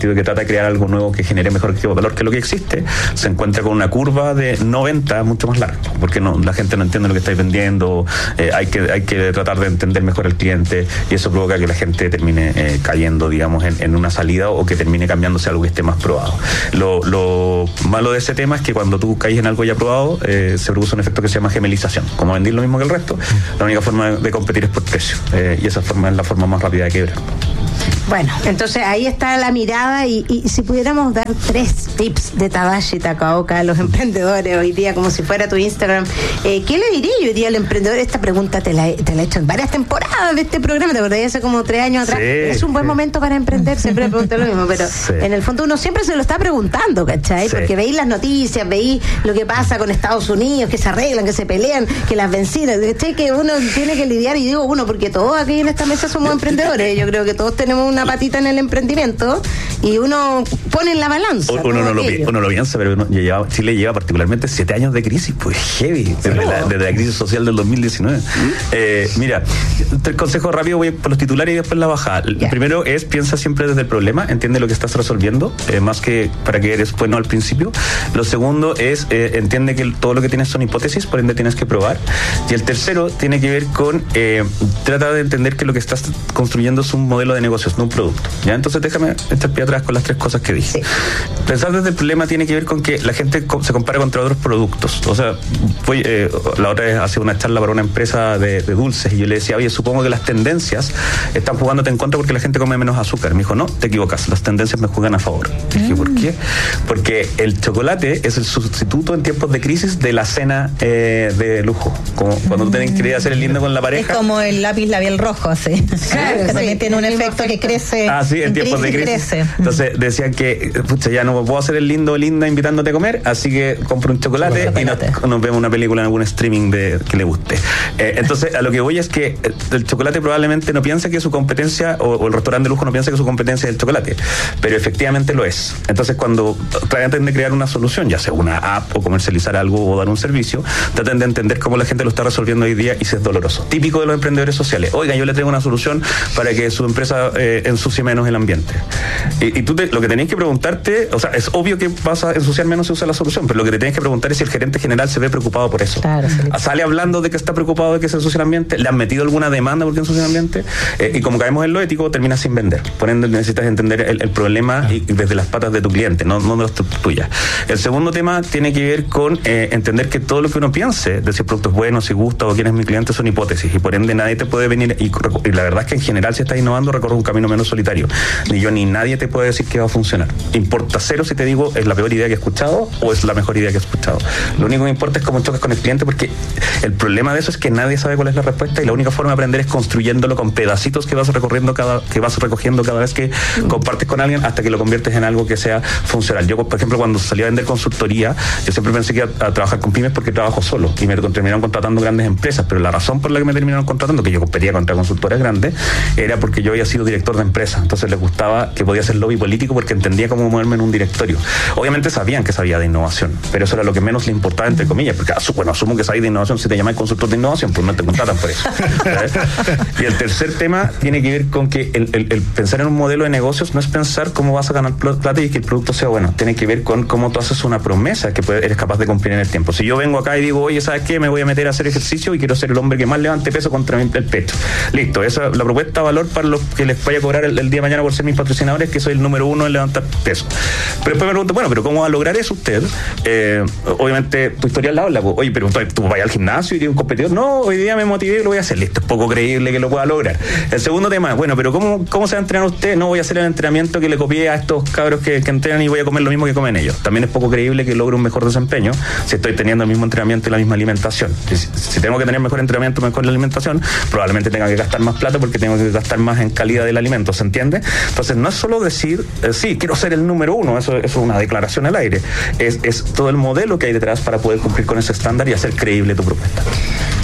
sentido de que trata de crear algo nuevo que genere mejor valor que lo que existe, se encuentra con una curva de no venta mucho más larga, porque no, la gente no entiende lo que estáis vendiendo, eh, hay que hay que tratar de entender mejor al cliente, y eso provoca que la gente termine eh, cayendo, digamos, en, en una salida, o que termine cambiándose a algo que esté más probado. Lo, lo malo de ese tema es que cuando tú caes en algo ya probado, eh, se produce un efecto que se llama gemelización. Como vendir lo mismo que el resto, la única forma de competir es por precio, eh, y esa forma es la forma más rápida de quebrar. Bueno, entonces ahí está la mirada, y, y si pudiéramos dar tres tips de Tadashi Takaoka a los emprendedores hoy día, como si fuera tu Instagram, eh, ¿qué le diría yo hoy día al emprendedor? Esta pregunta te la, te la he hecho en varias temporadas de este programa, te acordás, hace como tres años atrás. Sí, es un buen sí. momento para emprender, siempre pregunto lo mismo, pero sí. en el fondo uno siempre se lo está preguntando, ¿cachai? Sí. Porque veis las noticias, veis lo que pasa con Estados Unidos, que se arreglan, que se pelean, que las vencidas, ¿cachai? Que uno tiene que lidiar, y digo uno, porque todos aquí en esta mesa somos emprendedores, yo creo que todos tenemos una patita en el emprendimiento, y uno pone en la balanza. Uno, no, lo, uno lo piensa, pero uno lleva, Chile lleva particularmente siete años de crisis, pues heavy, desde, oh. la, desde la crisis social del dos mil diecinueve. ¿Mm? Eh, mira, tres consejos rápidos, voy por los titulares y después la bajada. El yeah. primero es, piensa siempre desde el problema, entiende lo que estás resolviendo, eh, más que para que eres bueno al principio. Lo segundo es, eh, entiende que todo lo que tienes son hipótesis, por ende tienes que probar. Y el tercero tiene que ver con, eh, trata de entender que lo que estás construyendo es un modelo de negocios, no un producto. ¿Ya? Entonces déjame echar pie atrás con las tres cosas que dije. Sí. Pensar desde el problema tiene que ver con que la gente se compara contra otros productos. O sea, voy, eh, la otra vez hacía una charla para una empresa de, de dulces, y yo le decía, oye, supongo que las tendencias están jugándote en contra porque la gente come menos azúcar. Me dijo, no, te equivocas, las tendencias me juegan a favor. Mm. Dije, ¿por qué? Porque el chocolate es el sustituto en tiempos de crisis de la cena eh, de lujo. Como cuando mm. tú tenés que ir a hacer el lindo con la pareja. Es como el lápiz labial rojo, así. Claro, que sí, también tiene un efecto que crece. Ah, sí, en, en tiempos de crisis. Crece. Entonces decían que, pucha, ya no puedo hacer el lindo o linda invitándote a comer, así que compro un chocolate y nos, nos vemos una película en algún streaming de, que le guste. Eh, entonces, a lo que voy es que el chocolate probablemente no piensa que su competencia, o, o el restaurante de lujo no piensa que su competencia es el chocolate, pero efectivamente lo es. Entonces, cuando tratan de crear una solución, ya sea una app o comercializar algo o dar un servicio, traten de entender cómo la gente lo está resolviendo hoy día y si es doloroso. Típico de los emprendedores sociales. Oiga, yo le traigo una solución para que su empresa eh, ensucie menos el ambiente. Y, y tú te, lo que tenés que preguntarte, o sea, es obvio que vas a ensuciar menos si usas la solución, pero lo que te tienes que preguntar es si el gerente general se ve preocupado por eso. Claro, sí. Sale hablando de que está preocupado de que se ensucie el ambiente, le han metido alguna demanda porque ensucia el ambiente, eh, y como caemos en lo ético, terminas sin vender. Por ende, necesitas entender el, el problema y, y desde las patas de tu cliente, no, no de las tuyas. El segundo tema tiene que ver con eh, entender que todo lo que uno piense de si el producto es bueno, si gusta o quién es mi cliente son hipótesis, y por ende nadie te puede venir, y, y la verdad es que en general si estás innovando recorre un camino menos solitario. Ni yo ni nadie te puede decir que va a funcionar. Importa cero si te digo es la peor idea que he escuchado o es la mejor idea que he escuchado. Lo único que importa es cómo chocas con el cliente, porque el problema de eso es que nadie sabe cuál es la respuesta, y la única forma de aprender es construyéndolo con pedacitos que vas recorriendo cada, que vas recogiendo cada vez que compartes con alguien, hasta que lo conviertes en algo que sea funcional. Yo, por ejemplo, cuando salí a vender consultoría, yo siempre pensé que iba a, a trabajar con pymes porque trabajo solo, y me terminaron contratando grandes empresas, pero la razón por la que me terminaron contratando, que yo competía contra consultores grandes, era porque yo había sido director de empresa. Entonces les gustaba que podía hacer lobby político porque entendía cómo moverme en un directorio. Obviamente sabían que sabía de innovación, pero eso era lo que menos le importaba, entre comillas, porque bueno, asumo que sabes de innovación, si te llamas consultor de innovación, pues no te contratan por eso. ¿Sabes? Y el tercer tema tiene que ver con que el, el, el pensar en un modelo de negocios no es pensar cómo vas a ganar plata y que el producto sea bueno, tiene que ver con cómo tú haces una promesa que puedes, eres capaz de cumplir en el tiempo. Si yo vengo acá y digo, oye, ¿sabes qué? Me voy a meter a hacer ejercicio y quiero ser el hombre que más levante peso contra el pecho. Listo, esa es la propuesta de valor para los que les vaya a cobrar el, el día de mañana por ser mis patrocinadores, que soy el número uno en levantar peso. Pero después me pregunto, bueno, pero ¿cómo va a lograr eso usted? Eh, obviamente tu historia la habla, oye, pero tú, tú vas al gimnasio y tienes un competidor. No, hoy día me motivé y lo voy a hacer. Listo, es poco creíble que lo pueda lograr. El segundo tema, bueno, pero ¿cómo, cómo se va a entrenar usted? No voy a hacer el entrenamiento que le copié a estos cabros que, que entrenan y voy a comer lo mismo que comen ellos. También es poco creíble que logre un mejor desempeño si estoy teniendo el mismo entrenamiento y la misma alimentación. Si, si tengo que tener mejor entrenamiento, mejor la alimentación, probablemente tenga que gastar más plata porque tengo que gastar más en calidad del alimento, ¿se entiende? Entonces no es solo decir, eh, sí, quiero ser el número uno, eso, eso es una declaración al aire, es, es todo el modelo que hay detrás para poder cumplir con ese estándar y hacer creíble tu propuesta.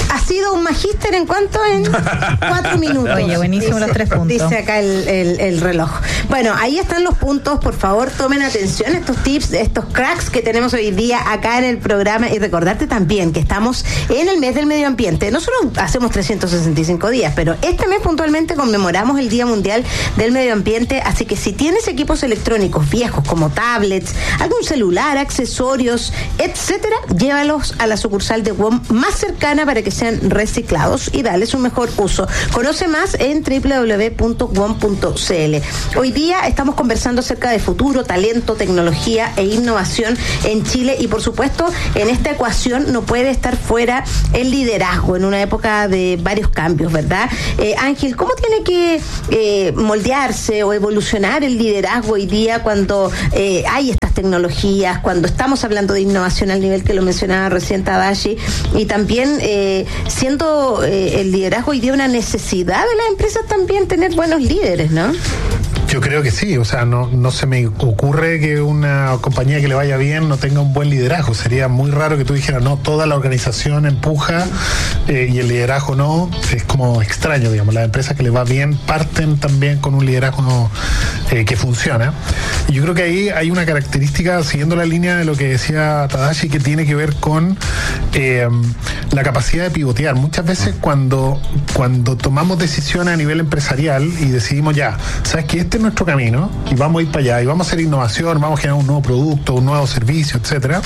Ha sido un magíster en cuánto, en cuatro minutos. Oye, buenísimo dice, los tres puntos. Dice acá el, el, el reloj. Bueno, ahí están los puntos, por favor, tomen atención a estos tips, estos cracks que tenemos hoy día acá en el programa, y recordarte también que estamos en el mes del medio ambiente. Nosotros hacemos trescientos sesenta y cinco días, pero este mes puntualmente conmemoramos el Día Mundial del Medio Ambiente, así que si tienes equipos electrónicos viejos como tablets, algún celular, accesorios, etcétera, llévalos a la sucursal de W O M más cercana para que sean reciclados y darles un mejor uso. Conoce más en doble u doble u doble u punto w o m punto c l. Hoy día estamos conversando acerca de futuro, talento, tecnología e innovación en Chile, y por supuesto en esta ecuación no puede estar fuera el liderazgo en una época de varios cambios, ¿verdad? Eh, Ángel, ¿cómo tiene que eh, moldearse o evolucionar el liderazgo hoy día cuando eh, hay estas tecnologías, cuando estamos hablando de innovación al nivel que lo mencionaba recién Tadashi, y también eh, siendo eh, el liderazgo hoy día una necesidad de las empresas también tener buenos líderes, ¿no? Yo creo que sí, o sea, no, no se me ocurre que una compañía que le vaya bien no tenga un buen liderazgo. Sería muy raro que tú dijeras, no, toda la organización empuja eh, y el liderazgo no. Es como extraño, digamos. Las empresas que les va bien parten también con un liderazgo eh, que funciona. Y yo creo que ahí hay una característica, siguiendo la línea de lo que decía Tadashi, que tiene que ver con eh, la capacidad de pivotear. Muchas veces cuando, cuando tomamos decisiones a nivel empresarial y decidimos ya, ¿sabes qué? Este nuestro camino y vamos a ir para allá y vamos a hacer innovación, vamos a generar un nuevo producto, un nuevo servicio, etcétera.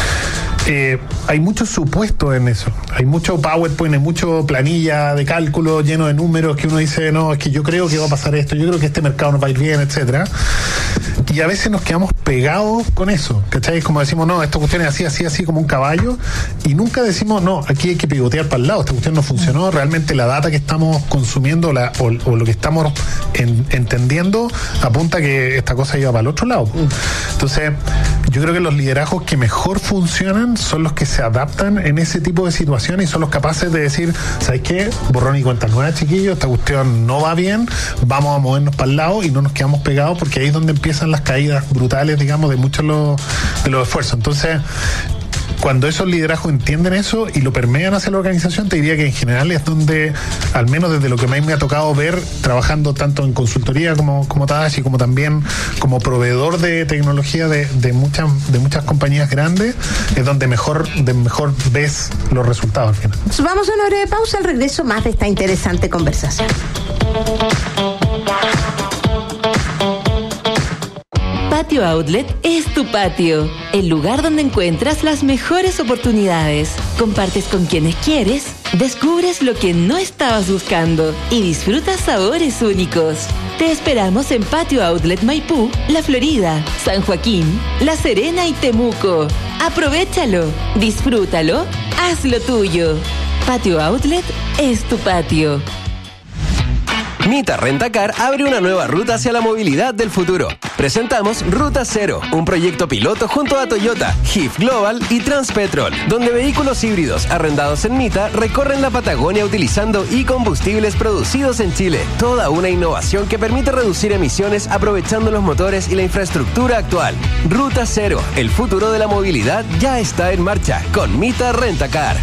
Eh, hay muchos supuestos en eso, hay mucho PowerPoint, hay mucho planilla de cálculo lleno de números que uno dice, no, es que yo creo que va a pasar esto, yo creo que este mercado nos va a ir bien, etcétera. Y a veces nos quedamos pegados con eso, ¿cachai? Como decimos, no, esta cuestión es así, así, así como un caballo, y nunca decimos, no, aquí hay que pivotear para el lado, esta cuestión no funcionó, realmente la data que estamos consumiendo la, o, o lo que estamos en, entendiendo apunta que esta cosa iba para el otro lado. Entonces, yo creo que los liderazgos que mejor funcionan son los que se adaptan en ese tipo de situaciones y son los capaces de decir, ¿sabes qué? Borrón y cuenta nueva, chiquillos, esta cuestión no va bien, vamos a movernos para el lado y no nos quedamos pegados, porque ahí es donde empiezan las caídas brutales, digamos, de muchos de los, de los esfuerzos. Entonces, cuando esos liderazgos entienden eso y lo permean hacia la organización, te diría que en general es donde, al menos desde lo que más me ha tocado ver, trabajando tanto en consultoría como, como Tadashi, como también como proveedor de tecnología de, de muchas de muchas compañías grandes, es donde mejor, de mejor ves los resultados al final. Vamos a una breve pausa, al regreso más de esta interesante conversación. Patio Outlet es tu patio, el lugar donde encuentras las mejores oportunidades. Compartes con quienes quieres, descubres lo que no estabas buscando y disfrutas sabores únicos. Te esperamos en Patio Outlet Maipú, La Florida, San Joaquín, La Serena y Temuco. Aprovechalo, disfrútalo, hazlo tuyo. Patio Outlet es tu patio. Mita Rentacar abre una nueva ruta hacia la movilidad del futuro. Presentamos Ruta Cero, un proyecto piloto junto a Toyota, G I F Global y Transpetrol, donde vehículos híbridos arrendados en Mita recorren la Patagonia utilizando e-combustibles producidos en Chile. Toda una innovación que permite reducir emisiones aprovechando los motores y la infraestructura actual. Ruta Cero, el futuro de la movilidad ya está en marcha con Mita Rentacar.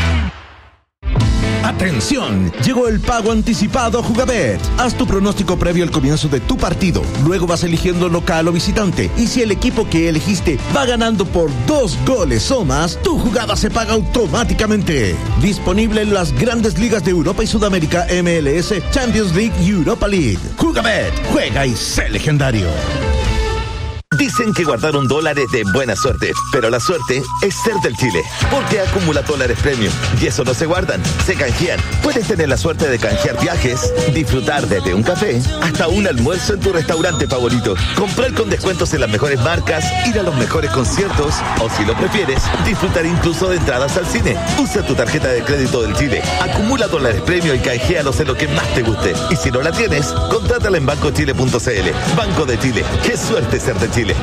¡Atención! Llegó el pago anticipado a Jugabet. Haz tu pronóstico previo al comienzo de tu partido. Luego vas eligiendo local o visitante. Y si el equipo que elegiste va ganando por dos goles o más, tu jugada se paga automáticamente. Disponible en las grandes ligas de Europa y Sudamérica, M L S, Champions League y Europa League. Jugabet. Juega y sé legendario. Dicen que guardaron dólares de buena suerte, pero la suerte es ser del Chile, porque acumula dólares premium y eso no se guardan, se canjean. Puedes tener la suerte de canjear viajes, disfrutar desde un café hasta un almuerzo en tu restaurante favorito, comprar con descuentos en las mejores marcas, ir a los mejores conciertos o, si lo prefieres, disfrutar incluso de entradas al cine. Usa tu tarjeta de crédito del Chile, acumula dólares premium y canjealos en lo que más te guste. Y si no la tienes, contrátala en banco chile punto c l. Banco de Chile, qué suerte ser de Chile.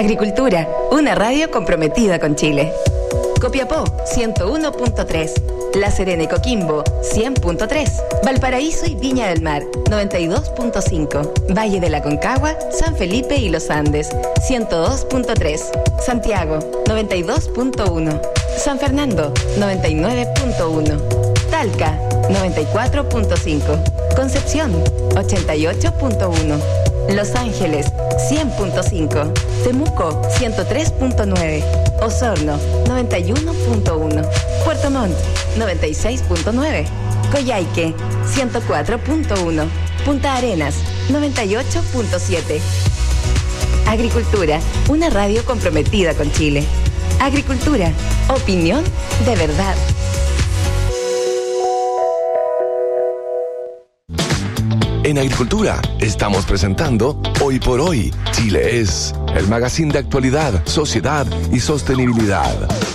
Agricultura, una radio comprometida con Chile. Copiapó ciento uno punto tres, La Serena y Coquimbo, cien punto tres. Valparaíso y Viña del Mar, noventa y dos punto cinco. Valle de la Concagua, San Felipe y Los Andes, ciento dos punto tres. Santiago, noventa y dos punto uno. San Fernando, noventa y nueve punto uno. Talca, noventa y cuatro punto cinco. Concepción, ochenta y ocho punto uno. Los Ángeles, cien punto cinco. Temuco, ciento tres punto nueve. Osorno, noventa y uno punto uno. Puerto Montt, noventa y seis punto nueve. Coyhaique, ciento cuatro punto uno. Punta Arenas, noventa y ocho punto siete. Agricultura, una radio comprometida con Chile. Agricultura, opinión de verdad. En Agricultura estamos presentando Hoy por Hoy, Chile es, el magazine de actualidad, sociedad y sostenibilidad.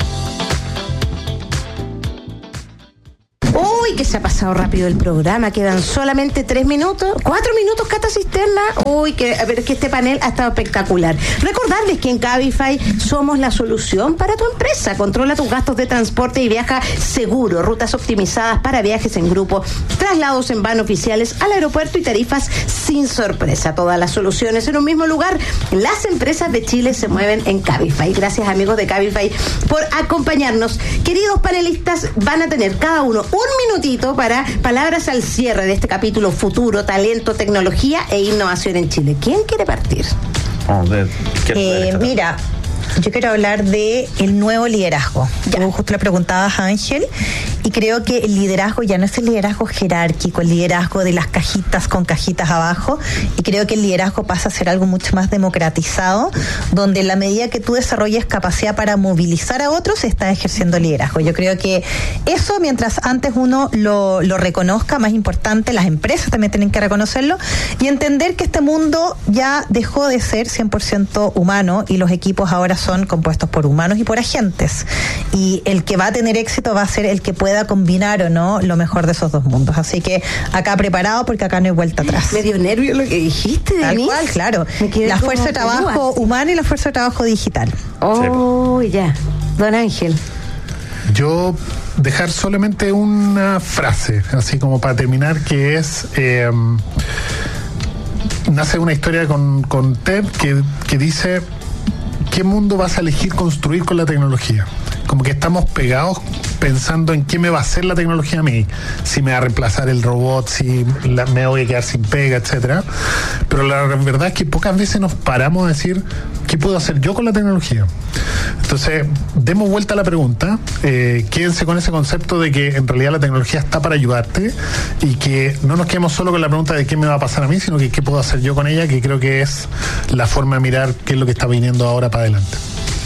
Uy, que se ha pasado rápido el programa, quedan solamente tres minutos, cuatro minutos, Cata Cisterna. Uy, que a ver, que este panel ha estado espectacular. Recordarles que en Cabify somos la solución para tu empresa. Controla tus gastos de transporte y viaja seguro. Rutas optimizadas para viajes en grupo, traslados en van oficiales al aeropuerto y tarifas sin sorpresa. Todas las soluciones en un mismo lugar. Las empresas de Chile se mueven en Cabify. Gracias, amigos de Cabify, por acompañarnos. Queridos panelistas, van a tener cada uno un minutito para palabras al cierre de este capítulo: futuro, talento, tecnología e innovación en Chile. ¿Quién quiere partir? Oh, de, eh, mira, yo quiero hablar de el nuevo liderazgo. Ya. Tú justo le preguntabas a Ángel, y creo que el liderazgo ya no es el liderazgo jerárquico, el liderazgo de las cajitas con cajitas abajo, y creo que el liderazgo pasa a ser algo mucho más democratizado, donde en la medida que tú desarrolles capacidad para movilizar a otros, estás ejerciendo liderazgo. Yo creo que eso, mientras antes uno lo, lo reconozca, más importante, las empresas también tienen que reconocerlo, y entender que este mundo ya dejó de ser cien por ciento humano, y los equipos ahora son compuestos por humanos y por agentes, y el que va a tener éxito va a ser el que pueda combinar o no lo mejor de esos dos mundos. Así que acá preparado, porque acá no hay vuelta atrás. Me dio nervio lo que dijiste, Denise. Tal cual, claro. La fuerza de trabajo humana y la fuerza de trabajo digital. Oh, sí. Ya. Don Ángel. Yo dejar solamente una frase, así como para terminar, que es... Eh, nace una historia con, con Ted que, que dice: ¿qué mundo vas a elegir construir con la tecnología? Como que estamos pegados pensando en qué me va a hacer la tecnología a mí, si me va a reemplazar el robot, si la, me voy a quedar sin pega, etcétera. Pero la verdad es que pocas veces nos paramos a decir qué puedo hacer yo con la tecnología. Entonces, demos vuelta a la pregunta, eh, quédense con ese concepto de que en realidad la tecnología está para ayudarte, y que no nos quedemos solo con la pregunta de qué me va a pasar a mí, sino que qué puedo hacer yo con ella, que creo que es la forma de mirar qué es lo que está viniendo ahora para adelante.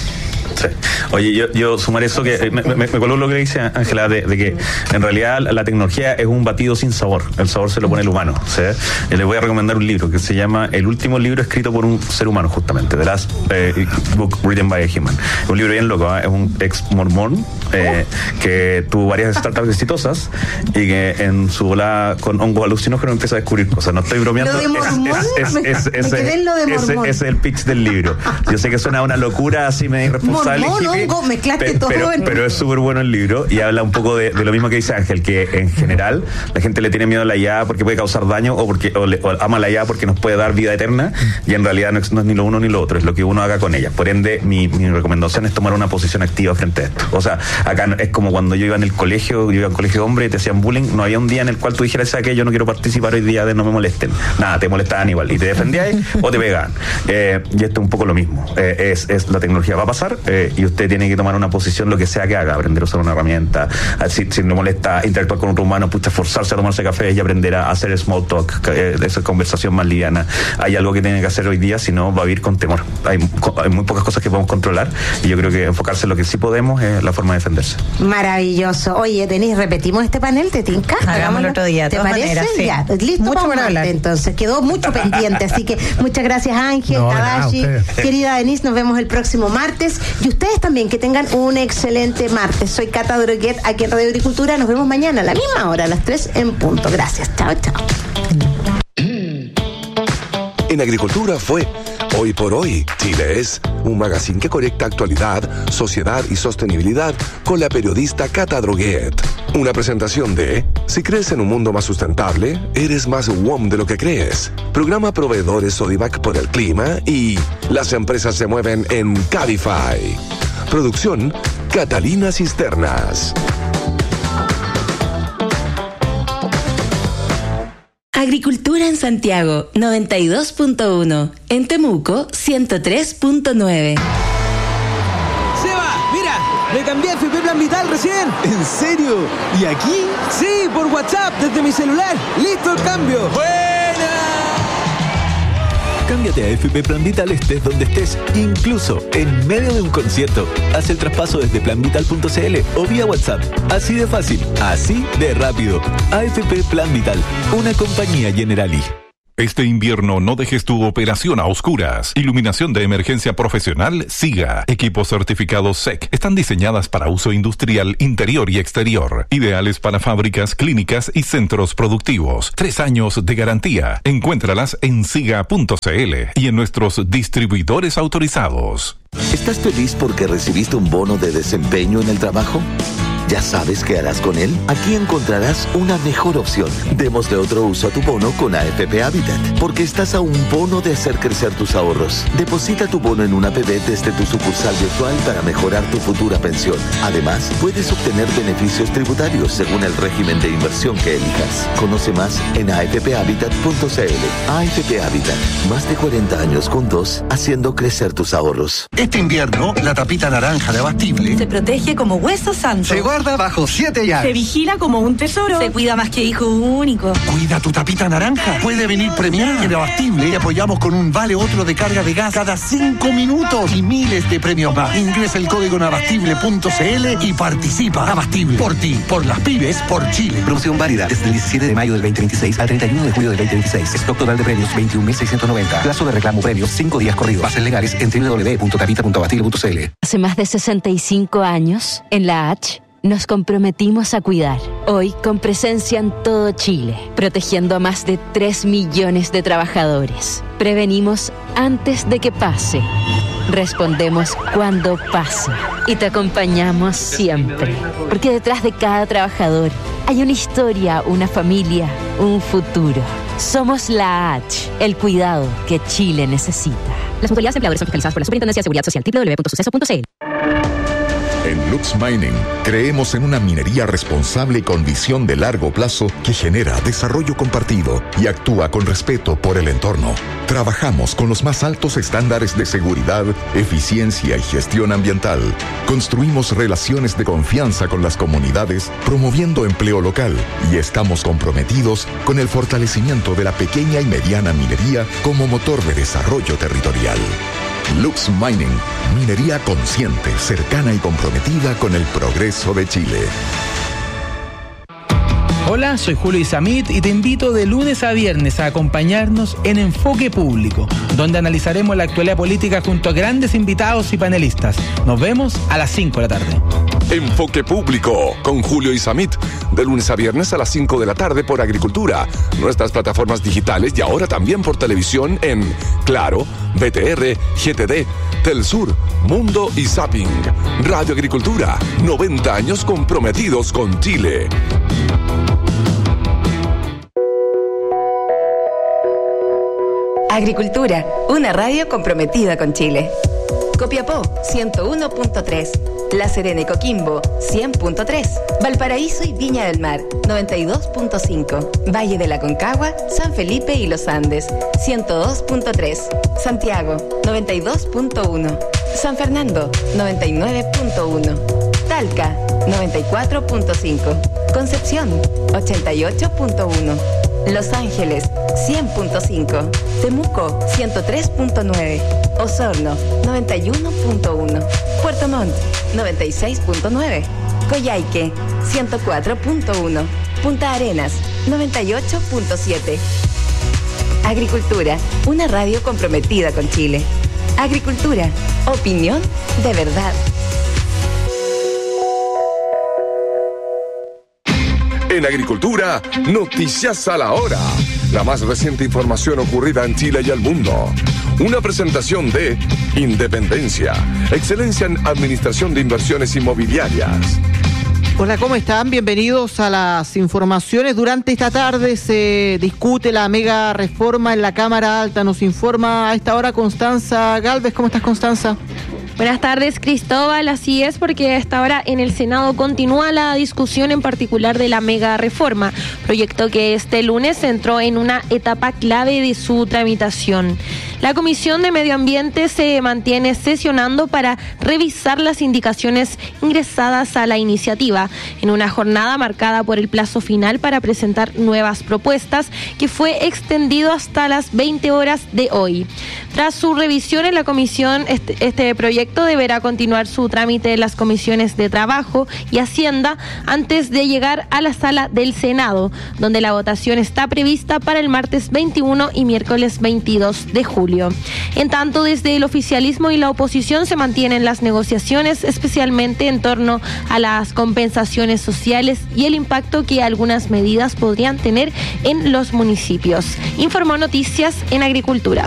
Sí. Oye, yo, yo sumar eso que me, me, me coló lo que dice Ángela, de, de que en realidad la tecnología es un batido sin sabor. El sabor se lo pone el humano. ¿Sí? Y les voy a recomendar un libro que se llama El último libro escrito por un ser humano, justamente, The Last eh, Book Written by a Human. Es un libro bien loco, ¿eh? Es un ex mormón eh, que tuvo varias startups exitosas y que en su volada con hongo alucinógeno empieza a descubrir cosas. No estoy bromeando. ¿Lo de mormón? Es, es, es, es, me quedé en lo de mormón. Ese, ese es el pitch del libro. Yo sé que suena una locura así medio irresponsable. Mormón, hongo, mezclaste pero, todo. Pero, en... pero es súper bueno el libro, y habla un poco de, de lo mismo que dice Ángel, que en general la gente le tiene miedo a la I A porque puede causar daño, o porque o le, o ama la I A porque nos puede dar vida eterna, y en realidad no es, no es ni lo uno ni lo otro, es lo que uno haga con ella. Por ende, mi, mi recomendación es tomar una posición activa frente a esto. O sea, acá es como cuando yo iba en el colegio, yo iba en colegio de hombre y te hacían bullying, no había un día en el cual tú dijeras, ¿sabes qué? Yo no quiero participar hoy día de no me molesten. Nada, te molestaban igual, y te defendías o te pegaban. Eh, y esto es un poco lo mismo. Eh, es, es la tecnología va a pasar, eh, y usted tiene que tomar una posición, lo que sea que haga, aprender a usar una herramienta, si, si no molesta interactuar con otro humano, pucha, forzarse a tomarse café y aprender a hacer small talk, eh, esa conversación más liviana. Hay algo que tiene que hacer hoy día, si no va a vivir con temor. Hay, hay muy pocas cosas que podemos controlar, y yo creo que enfocarse en lo que sí podemos es la forma de defenderse. Maravilloso. Oye, Denise, repetimos este panel, ¿te tinca? Hagámoslo otro día. ¿Te parece? Maneras, sí. Ya, listo. Mucho para hablar. Entonces, quedó mucho pendiente, así que muchas gracias, Ángel, no, Tadashi, no, querida Denise, nos vemos el próximo martes, y ustedes también, que tengan un excelente martes. Soy Cata Droguet, aquí en Radio Agricultura. Nos vemos mañana a la misma hora, a las tres en punto. Gracias. Chao, chao. En Agricultura fue Hoy por Hoy, Chile es, un magazine que conecta actualidad, sociedad y sostenibilidad con la periodista Cata Droguet. Una presentación de Si crees en un mundo más sustentable, eres más W O M de lo que crees. Programa Proveedores Sodimac por el clima y Las empresas se mueven en Cabify. Producción Catalina Cisternas. Agricultura en Santiago, noventa y dos punto uno. En Temuco, ciento tres punto nueve. ¡Seba! ¡Mira! Me cambié a F P Plan Vital recién. ¿En serio? ¿Y aquí? Sí, por WhatsApp, desde mi celular. ¡Listo el cambio! ¡Buena! Cámbiate a F P Plan Vital estés donde estés, incluso en medio de un concierto. Haz el traspaso desde plan vital punto c l o vía WhatsApp. Así de fácil, así de rápido. A F P Plan Vital, una compañía Generali. Este invierno no dejes tu operación a oscuras. Iluminación de emergencia profesional SIGA. Equipos certificados S E C. Están diseñadas para uso industrial interior y exterior. Ideales para fábricas, clínicas y centros productivos. Tres años de garantía. Encuéntralas en siga punto c l y en nuestros distribuidores autorizados. ¿Estás feliz porque recibiste un bono de desempeño en el trabajo? ¿Ya sabes qué harás con él? Aquí encontrarás una mejor opción. Démosle otro uso a tu bono con A F P Habitat, porque estás a un bono de hacer crecer tus ahorros. Deposita tu bono en una A P B desde tu sucursal virtual para mejorar tu futura pensión. Además, puedes obtener beneficios tributarios según el régimen de inversión que elijas. Conoce más en a f p habitat punto c l. A F P Habitat, más de cuarenta años juntos, haciendo crecer tus ahorros. Este invierno, la tapita naranja de Abastible se protege como hueso santo. Se guarda bajo siete llaves. Se vigila como un tesoro. Se cuida más que hijo único. Cuida tu tapita naranja. Puede venir premiada. En Abastible te apoyamos con un vale otro de carga de gas cada cinco minutos y miles de premios más. Ingresa el código en abastible punto c l y participa. Abastible. Por ti, por las pymes, por Chile. Promoción válida desde el diecisiete de mayo del veinte veintiséis al treinta y uno de julio del veinte veintiséis. Stock total de premios veintiún mil seiscientos noventa. Plazo de reclamo premios cinco días corridos. Bases legales en doble u doble u doble u punto tapita punto abastible punto c l. Hace más de sesenta y cinco años, en la H, nos comprometimos a cuidar. Hoy, con presencia en todo Chile, protegiendo a más de tres millones de trabajadores. Prevenimos antes de que pase. Respondemos cuando pase. Y te acompañamos siempre. Porque detrás de cada trabajador hay una historia, una familia, un futuro. Somos la H, el cuidado que Chile necesita. Las mutualidades empleadores son fiscalizadas por la Superintendencia de Seguridad Social, doble u doble u doble u punto suceso punto c l. En Lux Mining creemos en una minería responsable con visión de largo plazo que genera desarrollo compartido y actúa con respeto por el entorno. Trabajamos con los más altos estándares de seguridad, eficiencia y gestión ambiental. Construimos relaciones de confianza con las comunidades, promoviendo empleo local, y estamos comprometidos con el fortalecimiento de la pequeña y mediana minería como motor de desarrollo territorial. Lux Mining, minería consciente, cercana y comprometida con el progreso de Chile. Hola, soy Julio Isamit y te invito de lunes a viernes a acompañarnos en Enfoque Público, donde analizaremos la actualidad política junto a grandes invitados y panelistas. Nos vemos a las cinco de la tarde. Enfoque Público con Julio Isamit, de lunes a viernes a las cinco de la tarde por Agricultura, nuestras plataformas digitales y ahora también por televisión en Claro, B T R, G T D, Telsur, Mundo y Zapping. Radio Agricultura, noventa años comprometidos con Chile. Agricultura, una radio comprometida con Chile. Copiapó, ciento uno punto tres. La Serena y Coquimbo, cien punto tres. Valparaíso y Viña del Mar, noventa y dos punto cinco. Valle de la Concagua, San Felipe y Los Andes, ciento dos punto tres. Santiago, noventa y dos punto uno. San Fernando, noventa y nueve punto uno. Talca, noventa y cuatro punto cinco. Concepción, ochenta y ocho punto uno. Los Ángeles, cien punto cinco. Temuco, ciento tres punto nueve. Osorno, noventa y uno punto uno. Puerto Montt, noventa y seis punto nueve. Coyhaique, ciento cuatro punto uno. Punta Arenas, noventa y ocho punto siete. Agricultura, una radio comprometida con Chile. Agricultura, opinión de verdad. En Agricultura, noticias a la hora. La más reciente información ocurrida en Chile y el mundo. Una presentación de Independencia, excelencia en administración de inversiones inmobiliarias. Hola, ¿cómo están? Bienvenidos a las informaciones. Durante esta tarde se discute la mega reforma en la Cámara Alta. Nos informa a esta hora Constanza Galvez. ¿Cómo estás, Constanza? Buenas tardes, Cristóbal. Así es, porque a esta hora en el Senado continúa la discusión en particular de la mega reforma, proyecto que este lunes entró en una etapa clave de su tramitación. La Comisión de Medio Ambiente se mantiene sesionando para revisar las indicaciones ingresadas a la iniciativa, en una jornada marcada por el plazo final para presentar nuevas propuestas, que fue extendido hasta las veinte horas de hoy. Tras su revisión en la comisión, este, este proyecto deberá continuar su trámite en las comisiones de Trabajo y Hacienda antes de llegar a la sala del Senado, donde la votación está prevista para el martes veintiuno y miércoles veintidós de julio. En tanto, desde el oficialismo y la oposición se mantienen las negociaciones, especialmente en torno a las compensaciones sociales y el impacto que algunas medidas podrían tener en los municipios. Informó Noticias en Agricultura.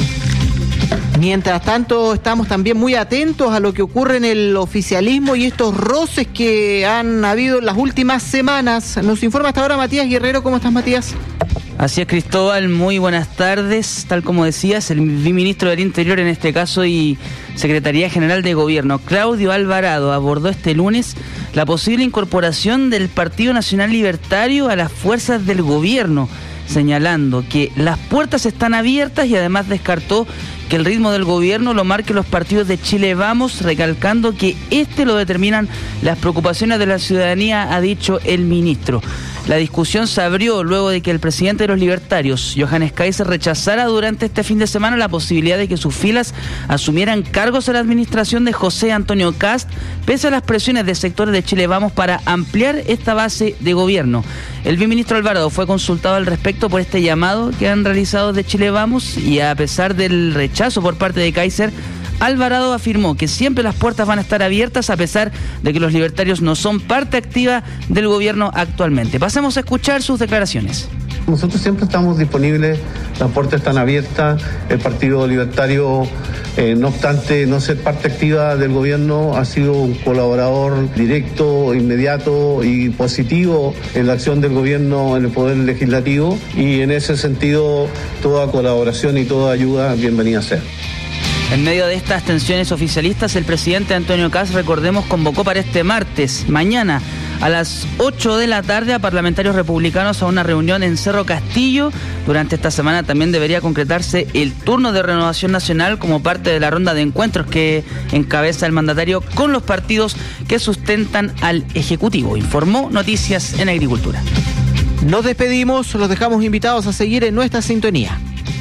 Mientras tanto, estamos también muy atentos a lo que ocurre en el oficialismo y estos roces que han habido en las últimas semanas. Nos informa hasta ahora Matías Guerrero. ¿Cómo estás, Matías? Así es, Cristóbal, muy buenas tardes. Tal como decías, el ministro del Interior en este caso y Secretaría General de Gobierno, Claudio Alvarado, abordó este lunes la posible incorporación del Partido Nacional Libertario a las fuerzas del gobierno, señalando que las puertas están abiertas y además descartó que el ritmo del gobierno lo marque los partidos de Chile Vamos, recalcando que este lo determinan las preocupaciones de la ciudadanía, ha dicho el ministro. La discusión se abrió luego de que el presidente de los libertarios, Johannes Kaiser, rechazara durante este fin de semana la posibilidad de que sus filas asumieran cargos en la administración de José Antonio Kast, pese a las presiones de sectores de Chile Vamos para ampliar esta base de gobierno. El viceministro Alvarado fue consultado al respecto por este llamado que han realizado de Chile Vamos y a pesar del rechazo por parte de Kaiser, Alvarado afirmó que siempre las puertas van a estar abiertas a pesar de que los libertarios no son parte activa del gobierno actualmente. Pasemos a escuchar sus declaraciones. Nosotros siempre estamos disponibles, las puertas están abiertas, el Partido Libertario, eh, no obstante no ser parte activa del gobierno, ha sido un colaborador directo, inmediato y positivo en la acción del gobierno en el Poder Legislativo y en ese sentido toda colaboración y toda ayuda bienvenida sea. En medio de estas tensiones oficialistas, el presidente Antonio Kast, recordemos, convocó para este martes, mañana, a las ocho de la tarde, a parlamentarios republicanos a una reunión en Cerro Castillo. Durante esta semana también debería concretarse el turno de Renovación Nacional como parte de la ronda de encuentros que encabeza el mandatario con los partidos que sustentan al Ejecutivo. Informó Noticias en Agricultura. Nos despedimos, los dejamos invitados a seguir en nuestra sintonía.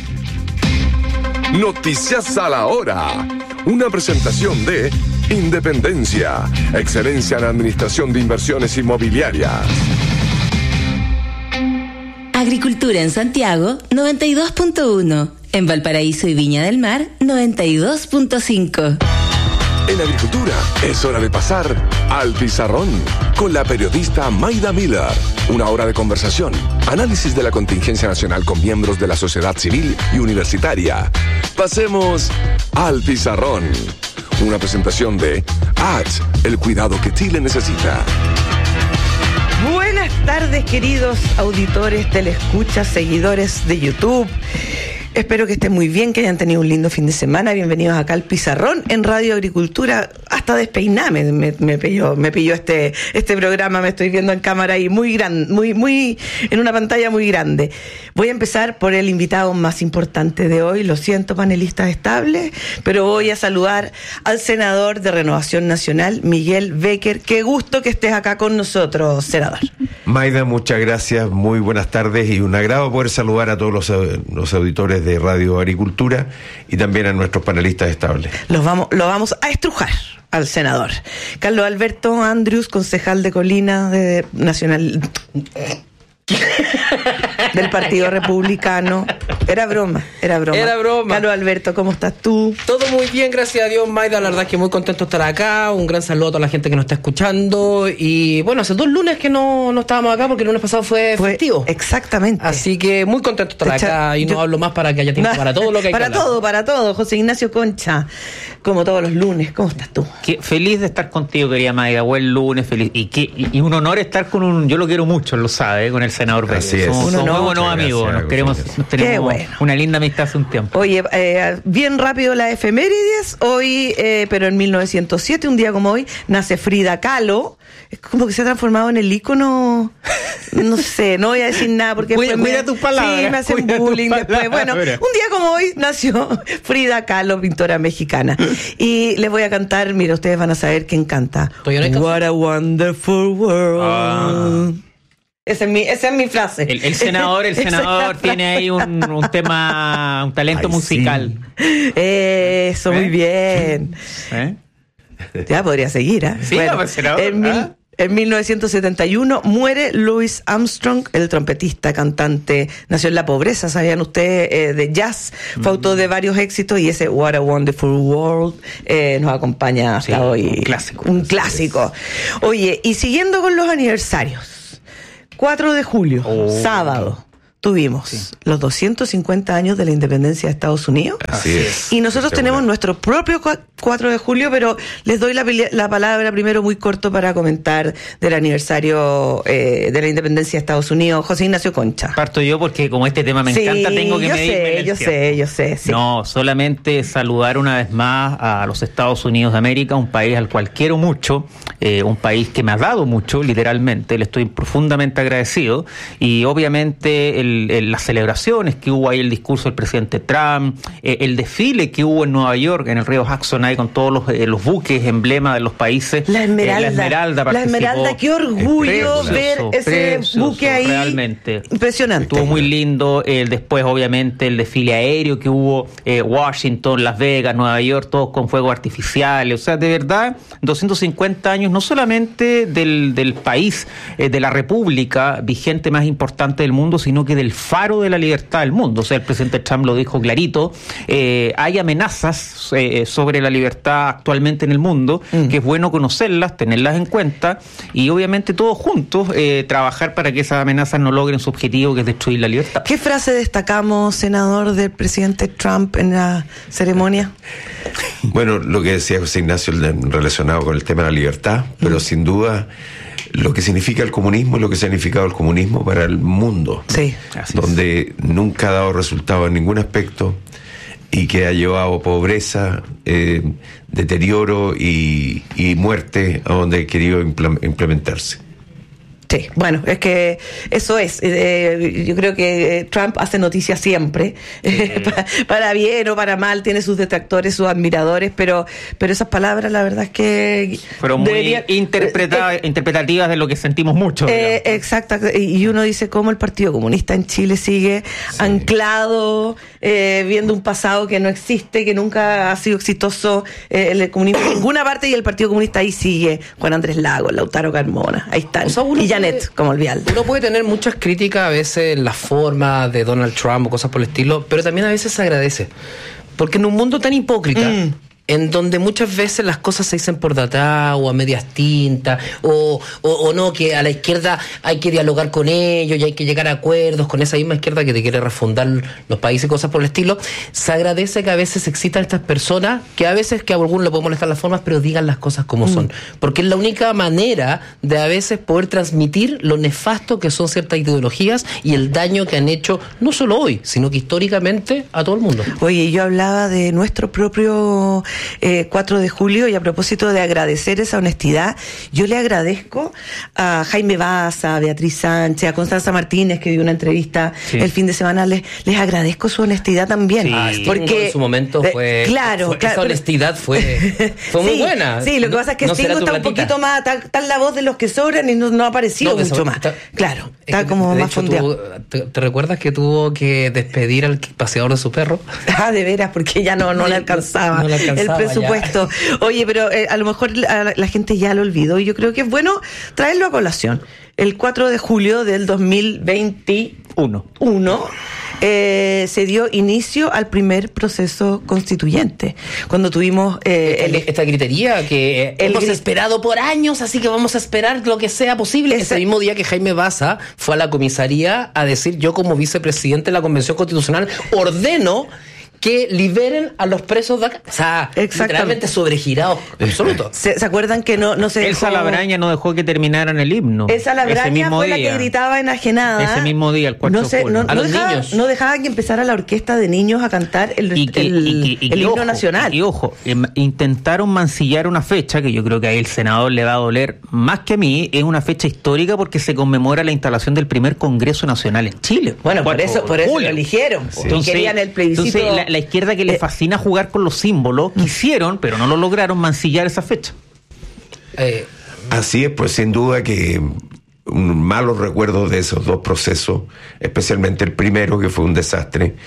Noticias a la hora. Una presentación de Independencia, excelencia en administración de inversiones inmobiliarias. Agricultura en Santiago, noventa y dos punto uno. En Valparaíso y Viña del Mar, noventa y dos punto cinco. En Agricultura es hora de pasar al pizarrón con la periodista Maida Miller. Una hora de conversación, análisis de la contingencia nacional con miembros de la sociedad civil y universitaria. Pasemos al pizarrón. Una presentación de A T, el cuidado que Chile necesita. Buenas tardes, queridos auditores, telescuchas, seguidores de YouTube. Espero que estén muy bien, que hayan tenido un lindo fin de semana. Bienvenidos acá al Pizarrón en Radio Agricultura. Hasta despeiname me, me pilló, me pilló este, este programa, me estoy viendo en cámara y muy grande, muy, muy, en una pantalla muy grande. Voy a empezar por el invitado más importante de hoy. Lo siento, panelistas estables, pero voy a saludar al senador de Renovación Nacional, Miguel Becker. Qué gusto que estés acá con nosotros, senador. Maida, muchas gracias, muy buenas tardes y un agrado poder saludar a todos los, los auditores de Radio Agricultura y también a nuestros panelistas estables. Los vamos, lo vamos a estrujar al senador. Carlos Alberto Andrews, concejal de Colina de Nacional del Partido Republicano. Era broma, era broma. Era broma. Carlos Alberto, ¿cómo estás tú? Todo muy bien, gracias a Dios, Maida. La verdad es que muy contento de estar acá. Un gran saludo a toda la gente que nos está escuchando. Y bueno, hace dos lunes que no, no estábamos acá porque el lunes pasado fue, fue festivo. Exactamente. Así que muy contento de estar acá y no yo, hablo más para que haya tiempo para todo lo que hay para que hablar. todo, para todo. José Ignacio Concha, como todos los lunes. ¿Cómo estás tú? Qué feliz de estar contigo, querida Maida. Buen lunes, feliz. Y, qué, y, y un honor estar con un, yo lo quiero mucho, lo sabe, con el senador Vélez. Así es. Somos, somos muy buenos amigos. Gracias, nos queremos, nos tenemos bueno. una linda amistad hace un tiempo. Oye, eh, bien rápido la efemérides. Hoy, eh, pero en mil novecientos siete, un día como hoy, nace Frida Kahlo. Es como que se ha transformado en el ícono. No sé, no voy a decir nada porque cuida, después cuida me, tus palabras, sí, me hacen bullying después. Bueno, un día como hoy nació Frida Kahlo, pintora mexicana. Y les voy a cantar, mira, ustedes van a saber quién canta. What a wonderful world. Ah. Esa es mi, esa es mi frase. El, el senador, el senador tiene ahí un, un tema, un talento Ay, musical. Sí. Eso, ¿Eh? Muy bien. ¿Eh? Ya podría seguir, ¿eh? Sí, bueno, no, senador, en, mil, ¿ah? en mil novecientos setenta y uno muere Louis Armstrong, el trompetista, cantante. Nació en la pobreza, ¿sabían ustedes? Eh, de jazz. Fue mm. autor de varios éxitos y ese What a Wonderful World eh, nos acompaña hasta sí, hoy. Un clásico. Un clásico. Oye, y siguiendo con los aniversarios. cuatro de julio, oh, sábado, tuvimos sí. los doscientos cincuenta años de la independencia de Estados Unidos. Así es. Y nosotros tenemos nuestro propio cuatro de julio, pero les doy la, la palabra primero muy corto para comentar del aniversario eh, de la independencia de Estados Unidos. José Ignacio Concha. Parto yo porque como este tema me sí, encanta, tengo que yo medirme sé, en el yo tiempo. sé, yo sé, sí. No, solamente saludar una vez más a los Estados Unidos de América, un país al cual quiero mucho, eh, un país que me ha dado mucho, literalmente, le estoy profundamente agradecido, y obviamente el, el, las celebraciones que hubo ahí, el discurso del presidente Trump, eh, el desfile que hubo en Nueva York, en el río Hudson, ahí con todos los, eh, los buques, emblema de los países. La Esmeralda. Eh, la Esmeralda La Esmeralda, qué orgullo precioso, ver ese precioso, buque ahí. Realmente. Impresionante. Estuvo muy lindo. Eh, después, obviamente, el desfile aéreo que hubo, eh, Washington, Las Vegas, Nueva York, todos con fuegos artificiales. O sea, de verdad, doscientos cincuenta años, no solamente del, del país, eh, de la república vigente más importante del mundo, sino que del faro de la libertad del mundo. O sea, el presidente Trump lo dijo clarito. Eh, hay amenazas eh, sobre la libertad actualmente en el mundo, mm. que es bueno conocerlas, tenerlas en cuenta y obviamente todos juntos eh, trabajar para que esas amenazas no logren su objetivo, que es destruir la libertad. ¿Qué frase destacamos, senador, del presidente Trump en la ceremonia? Bueno, lo que decía José Ignacio relacionado con el tema de la libertad, pero mm. sin duda lo que significa el comunismo y lo que ha significado el comunismo para el mundo, sí, donde es. nunca ha dado resultado en ningún aspecto y que ha llevado pobreza, eh, deterioro y, y muerte a donde ha querido implementarse. Sí, bueno, es que eso es. Eh, yo creo que Trump hace noticias siempre, eh, para, para bien o para mal, tiene sus detractores, sus admiradores, pero pero esas palabras, la verdad es que fueron muy debería, interpreta, eh, interpretativas de lo que sentimos mucho. Eh, exacto, y uno dice cómo el Partido Comunista en Chile sigue sí. anclado, eh, viendo un pasado que no existe, que nunca ha sido exitoso eh, el comunismo en ninguna parte, y el Partido Comunista ahí sigue. Juan Andrés Lagos, Lautaro Carmona, ahí están. O sea, y ya Janet, como el vial. Uno puede tener muchas críticas a veces en la forma de Donald Trump o cosas por el estilo, pero también a veces se agradece. Porque en un mundo tan hipócrita, mm. en donde muchas veces las cosas se dicen por data o a medias tintas, o, o, o no, que a la izquierda hay que dialogar con ellos y hay que llegar a acuerdos con esa misma izquierda que te quiere refundar los países y cosas por el estilo, se agradece que a veces existan estas personas, que a veces que a algunos le pueden molestar las formas, pero digan las cosas como mm. son. Porque es la única manera de a veces poder transmitir lo nefasto que son ciertas ideologías y el daño que han hecho, no solo hoy, sino que históricamente a todo el mundo. Oye, yo hablaba de nuestro propio Eh, cuatro de julio, y a propósito de agradecer esa honestidad, yo le agradezco a Jaime Baza, a Beatriz Sánchez, a Constanza Martínez, que dio una entrevista sí. el fin de semana, les, les agradezco su honestidad también. Sí, ah, porque en su momento fue, claro, fue claro, esa honestidad fue, fue muy sí, buena. Sí, lo que pasa es que no Stingo está un poquito más, está, está en la voz de los que sobran y no, no ha aparecido no, mucho más. Está, claro, está es como más fondeado. ¿te, ¿Te recuerdas que tuvo que despedir al paseador de su perro? Ah, de veras, porque ya no, no, no le alcanzaba. No le alcanzaba. del pasaba presupuesto. Oye, pero eh, a lo mejor la, la gente ya lo olvidó y yo creo que es bueno traerlo a colación. El cuatro de julio del dos mil veintiuno Uno, eh, se dio inicio al primer proceso constituyente. Cuando tuvimos... Eh, esta, el, esta gritería que el, hemos esperado por años, así que vamos a esperar lo que sea posible. Ese, Ese mismo día que Jaime Baza fue a la comisaría a decir, yo como vicepresidente de la Convención Constitucional ordeno que liberen a los presos de acá. O sea, literalmente sobregirados. Absoluto. ¿Se, ¿Se acuerdan que no, no se dejó? Elsa Labraña no dejó que terminaran el himno. Elsa Labraña fue día. la que gritaba enajenada. Ese mismo día, el cuatro no se, de julio. No, a no los dejaba, niños. No dejaba que empezara la orquesta de niños a cantar el, y que, el, y que, y el himno ojo, nacional. Y, y ojo, eh, intentaron mancillar una fecha que yo creo que a el senador le va a doler más que a mí. Es una fecha histórica porque se conmemora la instalación del primer Congreso Nacional en Chile. Bueno, por eso, por eso lo eligieron. Sí. Entonces, querían el plebiscito. Entonces, la, la izquierda que le fascina jugar con los símbolos, quisieron, pero no lo lograron, mancillar esa fecha. Eh, Así es, pues sin duda que un malos recuerdos de esos dos procesos, especialmente el primero, que fue un desastre,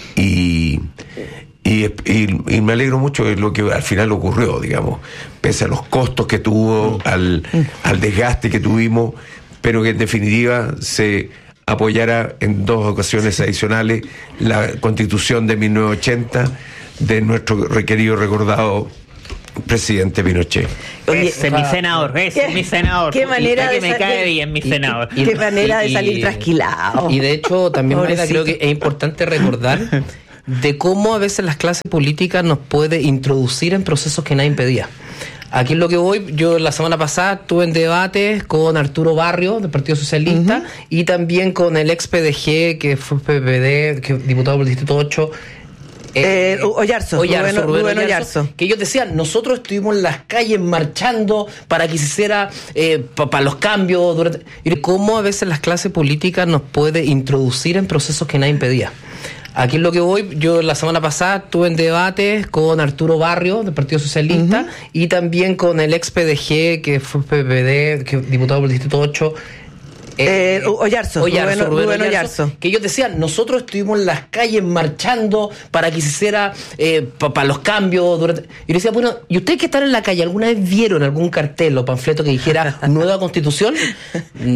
y, y, y, y me alegro mucho de lo que al final ocurrió, digamos, pese a los costos que tuvo, al, al desgaste que tuvimos, pero que en definitiva se apoyara en dos ocasiones adicionales la Constitución de mil novecientos ochenta de nuestro requerido recordado presidente Pinochet. Oye, ese es mi senador, ese es mi senador. Qué manera que de me sal- cae bien mi senador. Y, qué manera de salir trasquilado. Y de hecho, también Maida, Pobrecito. creo que es importante recordar de cómo a veces las clases políticas nos puede introducir en procesos que nadie impedía. Aquí es lo que voy, yo la semana pasada estuve en debates con Arturo Barrio del Partido Socialista uh-huh. y también con el ex P D G, que fue P P D, que diputado por el Distrito ocho. Eh, eh, Oyarzo, Oyarzo, Rubén, Rubén Rubén Oyarzo, Oyarzo. que ellos decían, nosotros estuvimos en las calles marchando para que se hiciera eh, para pa los cambios durante... Y cómo a veces las clases políticas nos puede introducir en procesos que nadie impedía. Aquí es lo que voy, yo la semana pasada estuve en debates con Arturo Barrio del Partido Socialista uh-huh. y también con el ex P D G, que fue P P D, que diputado por el Distrito ocho. Eh, eh, Oyarzo, Oyarzo, Rubén, Rubén Rubén Oyarzo, Oyarzo. que ellos decían, nosotros estuvimos en las calles marchando para que se hiciera eh, para pa los cambios durante... Y yo decía, bueno, ¿y ustedes que están en la calle alguna vez vieron algún cartel o panfleto que dijera nueva constitución?